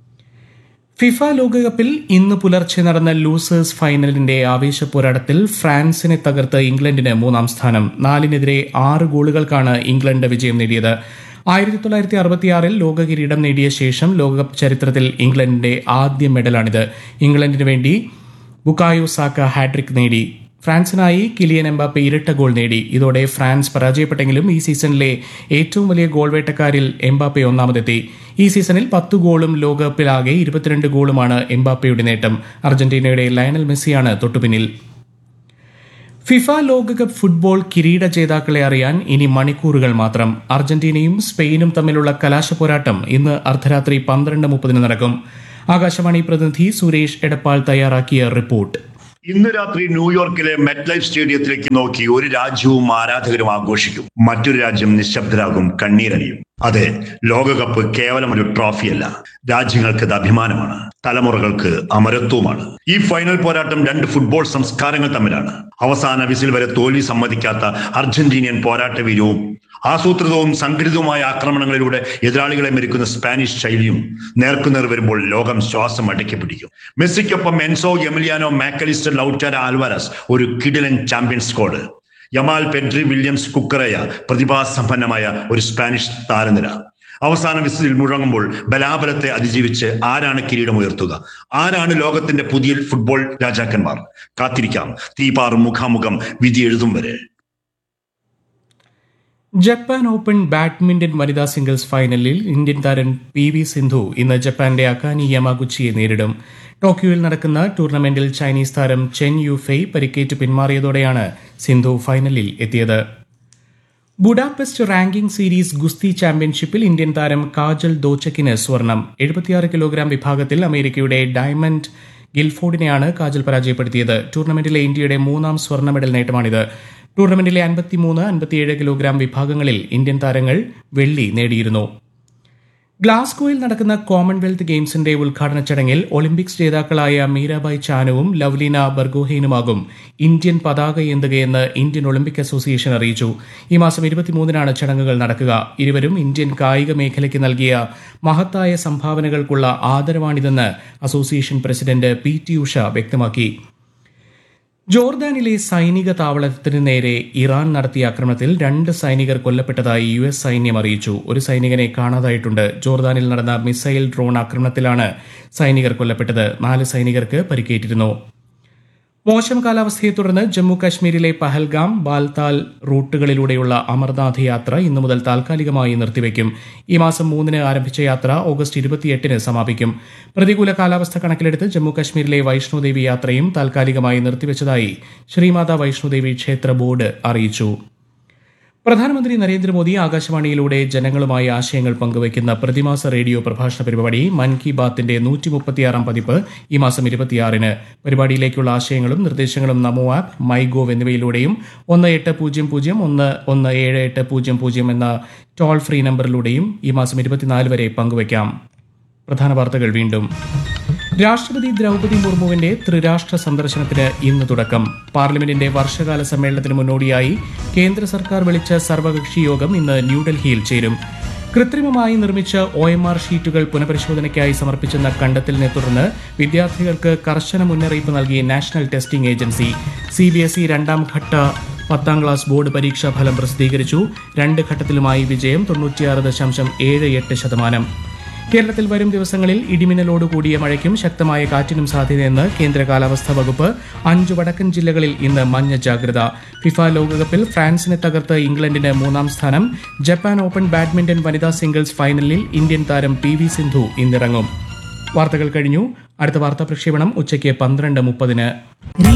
ഫിഫ ലോകകപ്പിൽ ഇന്ന് പുലർച്ചെ നടന്ന ലൂസേഴ്സ് ഫൈനലിന്റെ ആവേശ പോരാട്ടത്തിൽ ഫ്രാൻസിനെ തകർത്ത് ഇംഗ്ലണ്ടിന് മൂന്നാം സ്ഥാനം. നാലിനെതിരെ ആറ് ഗോളുകൾക്കാണ് ഇംഗ്ലണ്ട് വിജയം നേടിയത്. ആയിരത്തി തൊള്ളായിരത്തി അറുപത്തിയാറിൽ ലോക കിരീടം നേടിയ ശേഷം ലോകകപ്പ് ചരിത്രത്തിൽ ഇംഗ്ലണ്ടിന്റെ ആദ്യ മെഡലാണിത്. ഇംഗ്ലണ്ടിന് വേണ്ടി ബുക്കായോ സാക്ക ഹാട്രിക് നേടി. ഫ്രാൻസിനായി കിലിയൻ എംബാപ്പെ ഇരട്ട ഗോൾ നേടി. ഇതോടെ ഫ്രാൻസ് പരാജയപ്പെട്ടെങ്കിലും ഈ സീസണിലെ ഏറ്റവും വലിയ ഗോൾ വേട്ടക്കാരിൽ എംബാപ്പെ ഒന്നാമതെത്തി. ഈ സീസണിൽ പത്ത് ഗോളും ലോകകപ്പിലാകെ ഇരുപത്തിരണ്ട് ഗോളുമാണ് എംബാപ്പയുടെ നേട്ടം. അർജന്റീനയുടെ ലയണൽ മെസ്സിയാണ് തൊട്ടുപിന്നിൽ. ഫിഫ ലോകകപ്പ് ഫുട്ബോൾ കിരീട ജേതാക്കളെ അറിയാൻ ഇനി മണിക്കൂറുകൾ മാത്രം. അർജന്റീനയും സ്പെയിനും തമ്മിലുള്ള കലാശ പോരാട്ടം ഇന്ന് അർദ്ധരാത്രി പന്ത്രണ്ട് മുപ്പതിന് നടക്കും. ആകാശവാണി പ്രതിനിധി സുരേഷ് എടപ്പാൾ തയ്യാറാക്കിയ റിപ്പോർട്ട്. ഇന്ന് രാത്രി ന്യൂയോർക്കിലെ മെറ്റ് ലൈഫ് സ്റ്റേഡിയത്തിലേക്ക് നോക്കി ഒരു രാജ്യവും ആരാധകരും ആഘോഷിക്കും. മറ്റൊരു രാജ്യം നിശബ്ദരാകും, കണ്ണീരണിയും. അതെ, ലോകകപ്പ് കേവലം ഒരു ട്രോഫിയല്ല, രാജ്യങ്ങൾക്ക് അത് അഭിമാനമാണ്, തലമുറകൾക്ക് അമരത്വമാണ്. ഈ ഫൈനൽ പോരാട്ടം രണ്ട് ഫുട്ബോൾ സംസ്കാരങ്ങൾ തമ്മിലാണ്. അവസാന വിസിൽ വരെ തോൽവി സമ്മതിക്കാത്ത അർജന്റീനിയൻ പോരാട്ടവീര്യവും ആസൂത്രിതവും സംഘടിതവുമായ ആക്രമണങ്ങളിലൂടെ എതിരാളികളെ മെരുക്കുന്ന സ്പാനിഷ് ശൈലിയും നേർക്കുനേർ വരുമ്പോൾ ലോകം ശ്വാസം അടക്കി പിടിക്കും. മെസ്സിക്കൊപ്പം എൻസോ, എമിലിയാനോ, മാക്കലിസ്റ്റർ, ലൗറ്റാര, ആൽവാരസ്, ഒരു കിടിലൻ champion squad. Yamal, Pedri, Williams, കുക്കറയ, പ്രതിഭാസമ്പന്നമായ ഒരു സ്പാനിഷ് താരനിര. അവസാന വിസിൽ മുഴങ്ങുമ്പോൾ ബലാബലത്തെ അതിജീവിച്ച് ആരാണ് കിരീടമുയർത്തുക? ആരാണ് ലോകത്തിന്റെ പുതിയ ഫുട്ബോൾ രാജാക്കന്മാർ? കാത്തിരിക്കാം, തീപാറും മുഖാമുഖം വിധി എഴുതും വരെ. ജപ്പാൻ ഓപ്പൺ ബാഡ്മിന്റൺ വനിതാ സിംഗിൾസ് ഫൈനലിൽ ഇന്ത്യൻ താരം പി വി സിന്ധു ഇന്ന് ജപ്പാന്റെ അകാനി യമാഗുച്ചിയെ നേരിടും. ടോക്കിയോയിൽ നടക്കുന്ന ടൂർണമെന്റിൽ ചൈനീസ് താരം ചെൻ യുഫെയ് പരിക്കേറ്റ് പിന്മാറിയതോടെയാണ് സിന്ധു ഫൈനലിൽ എത്തിയത്. ബുഡാപെസ്റ്റ് റാങ്കിംഗ് സീരീസ് ഗുസ്തി ചാമ്പ്യൻഷിപ്പിൽ ഇന്ത്യൻ താരം കാജൽ ദോച്ചക്കിന് സ്വർണം. എഴുപത്തിയാറ് കിലോഗ്രാം വിഭാഗത്തിൽ അമേരിക്കയുടെ ഡയമണ്ട് ഗിൽഫോർഡിനെയാണ് കാജൽ പരാജയപ്പെടുത്തിയത്. ടൂർണമെന്റിലെ ഇന്ത്യയുടെ മൂന്നാം സ്വർണ്ണ മെഡൽ നേട്ടമാണിത്. ടൂർണമെന്റിലെ അൻപത്തിമൂന്ന് അൻപത്തിയേഴ് കിലോഗ്രാം വിഭാഗങ്ങളിൽ ഇന്ത്യൻ താരങ്ങൾ വെള്ളി നേടിയിരുന്നു. ഗ്ലാസ്ഗോയിൽ നടക്കുന്ന കോമൺവെൽത്ത് ഗെയിംസിന്റെ ഉദ്ഘാടന ചടങ്ങിൽ ഒളിമ്പിക്സ് ജേതാക്കളായ മീരാബായ് ചാനുവും ലവ്ലീന ബർഗോഹെയിനുമാകും ഇന്ത്യൻ പതാക ഏന്തുകയെന്ന് ഇന്ത്യൻ ഒളിമ്പിക് അസോസിയേഷൻ അറിയിച്ചു. ഈ മാസം ഇരുപത്തിമൂന്നിനാണ് ചടങ്ങുകൾ നടക്കുക. ഇരുവരും ഇന്ത്യൻ കായിക മേഖലയ്ക്ക് നൽകിയ മഹത്തായ സംഭാവനകൾക്കുള്ള ആദരവാണിതെന്ന് association president P T Usha വ്യക്തമാക്കി. ജോർദാനിലെ സൈനിക താവളത്തിന് നേരെ ഇറാൻ നടത്തിയ ആക്രമണത്തിൽ രണ്ട് സൈനികർ കൊല്ലപ്പെട്ടതായി യു എസ് സൈന്യം അറിയിച്ചു. ഒരു സൈനികനെ കാണാതായിട്ടുണ്ട്. ജോർദാനിൽ നടന്ന മിസൈൽ ഡ്രോൺ ആക്രമണത്തിലാണ് സൈനികർ കൊല്ലപ്പെട്ടത്. നാല് സൈനികർക്ക് പരിക്കേറ്റിരുന്നു. മോശം കാലാവസ്ഥയെ തുടർന്ന് ജമ്മു കാശ്മീരിലെ പഹൽഗാം, ബാൽതാൽ റൂട്ടുകളിലൂടെയുള്ള അമർനാഥ് യാത്ര ഇന്നു മുതൽ താൽക്കാലികമായി നിർത്തിവെക്കും. ഈ മാസം മൂന്നിന് ആരംഭിച്ച യാത്ര ഓഗസ്റ്റ് ഇരുപത്തിയെട്ടിന് സമാപിക്കും. പ്രതികൂല കാലാവസ്ഥ കണക്കിലെടുത്ത് ജമ്മു കാശ്മീരിലെ വൈഷ്ണോദേവി യാത്രയും താൽക്കാലികമായി നിർത്തിവെച്ചതായി ശ്രീമാതാ വൈഷ്ണോദേവി ക്ഷേത്ര ബോർഡ് അറിയിച്ചു. പ്രധാനമന്ത്രി നരേന്ദ്രമോദി ആകാശവാണിയിലൂടെ ജനങ്ങളുമായി ആശയങ്ങൾ പങ്കുവയ്ക്കുന്ന പ്രതിമാസ റേഡിയോ പ്രഭാഷണ പരിപാടി മൻ കി ബാത്തിന്റെ നൂറ്റി മുപ്പത്തിയാറാം പതിപ്പ് ഈ മാസം ഇരുപത്തിയാറിന്. പരിപാടിയിലേക്കുള്ള ആശയങ്ങളും നിർദ്ദേശങ്ങളും നമോ ആപ്പ്, മൈ ഗോവ് എന്നിവയിലൂടെയും ഒന്ന് എട്ട് പൂജ്യം പൂജ്യം ഒന്ന് ഒന്ന് ഏഴ് എട്ട് പൂജ്യം പൂജ്യം എന്ന ടോൾ ഫ്രീ നമ്പറിലൂടെയും ഈ മാസം ഇരുപത്തിനാല് വരെ പങ്കുവയ്ക്കാം. പ്രധാന വാർത്തകൾ വീണ്ടും. രാഷ്ട്രപതി ദ്രൗപദി മുർമുവിന്റെ ത്രിരാഷ്ട്ര സന്ദർശനത്തിന് ഇന്ന് തുടക്കം. പാർലമെന്റിന്റെ വർഷകാല സമ്മേളനത്തിന് മുന്നോടിയായി കേന്ദ്ര സർക്കാർ വിളിച്ച സർവകക്ഷി യോഗം ഇന്ന് ന്യൂഡൽഹിയിൽ ചേരും. കൃത്രിമമായി നിർമ്മിച്ച ഒ എം ആർ ഷീറ്റുകൾ പുനഃപരിശോധനയ്ക്കായി സമർപ്പിച്ചെന്ന കണ്ടെത്തലിനെ തുടർന്ന് വിദ്യാർത്ഥികൾക്ക് കർശന മുന്നറിയിപ്പ് നൽകി national testing agency. C B S E രണ്ടാം ഘട്ട പത്താം ക്ലാസ് ബോർഡ് പരീക്ഷാ ഫലം പ്രസിദ്ധീകരിച്ചു. രണ്ട് ഘട്ടത്തിലുമായി വിജയം തൊണ്ണൂറ്റിയാറ് ദശാംശം ഏഴ് എട്ട് ശതമാനം. കേരളത്തിൽ വരും ദിവസങ്ങളിൽ ഇടിമിന്നലോടുകൂടിയ മഴയ്ക്കും ശക്തമായ കാറ്റിനും സാധ്യതയെന്ന് കേന്ദ്ര കാലാവസ്ഥാ വകുപ്പ്. അഞ്ച് വടക്കൻ ജില്ലകളിൽ ഇന്ന് മഞ്ഞ ജാഗ്രത. ഫിഫ ലോകകപ്പിൽ ഫ്രാൻസിനെ തകർത്ത് ഇംഗ്ലണ്ടിന് മൂന്നാം സ്ഥാനം. ജപ്പാൻ ഓപ്പൺ ബാഡ്മിന്റൺ വനിതാ സിംഗിൾസ് ഫൈനലിൽ ഇന്ത്യൻ താരം പി വി സിന്ധു ഇന്നിറങ്ങും. വാർത്തകൾ കഴിഞ്ഞു. അടുത്ത വാർത്താ പ്രക്ഷേപണം ഉച്ചയ്ക്ക് പന്ത്രണ്ട് മുപ്പതിന്.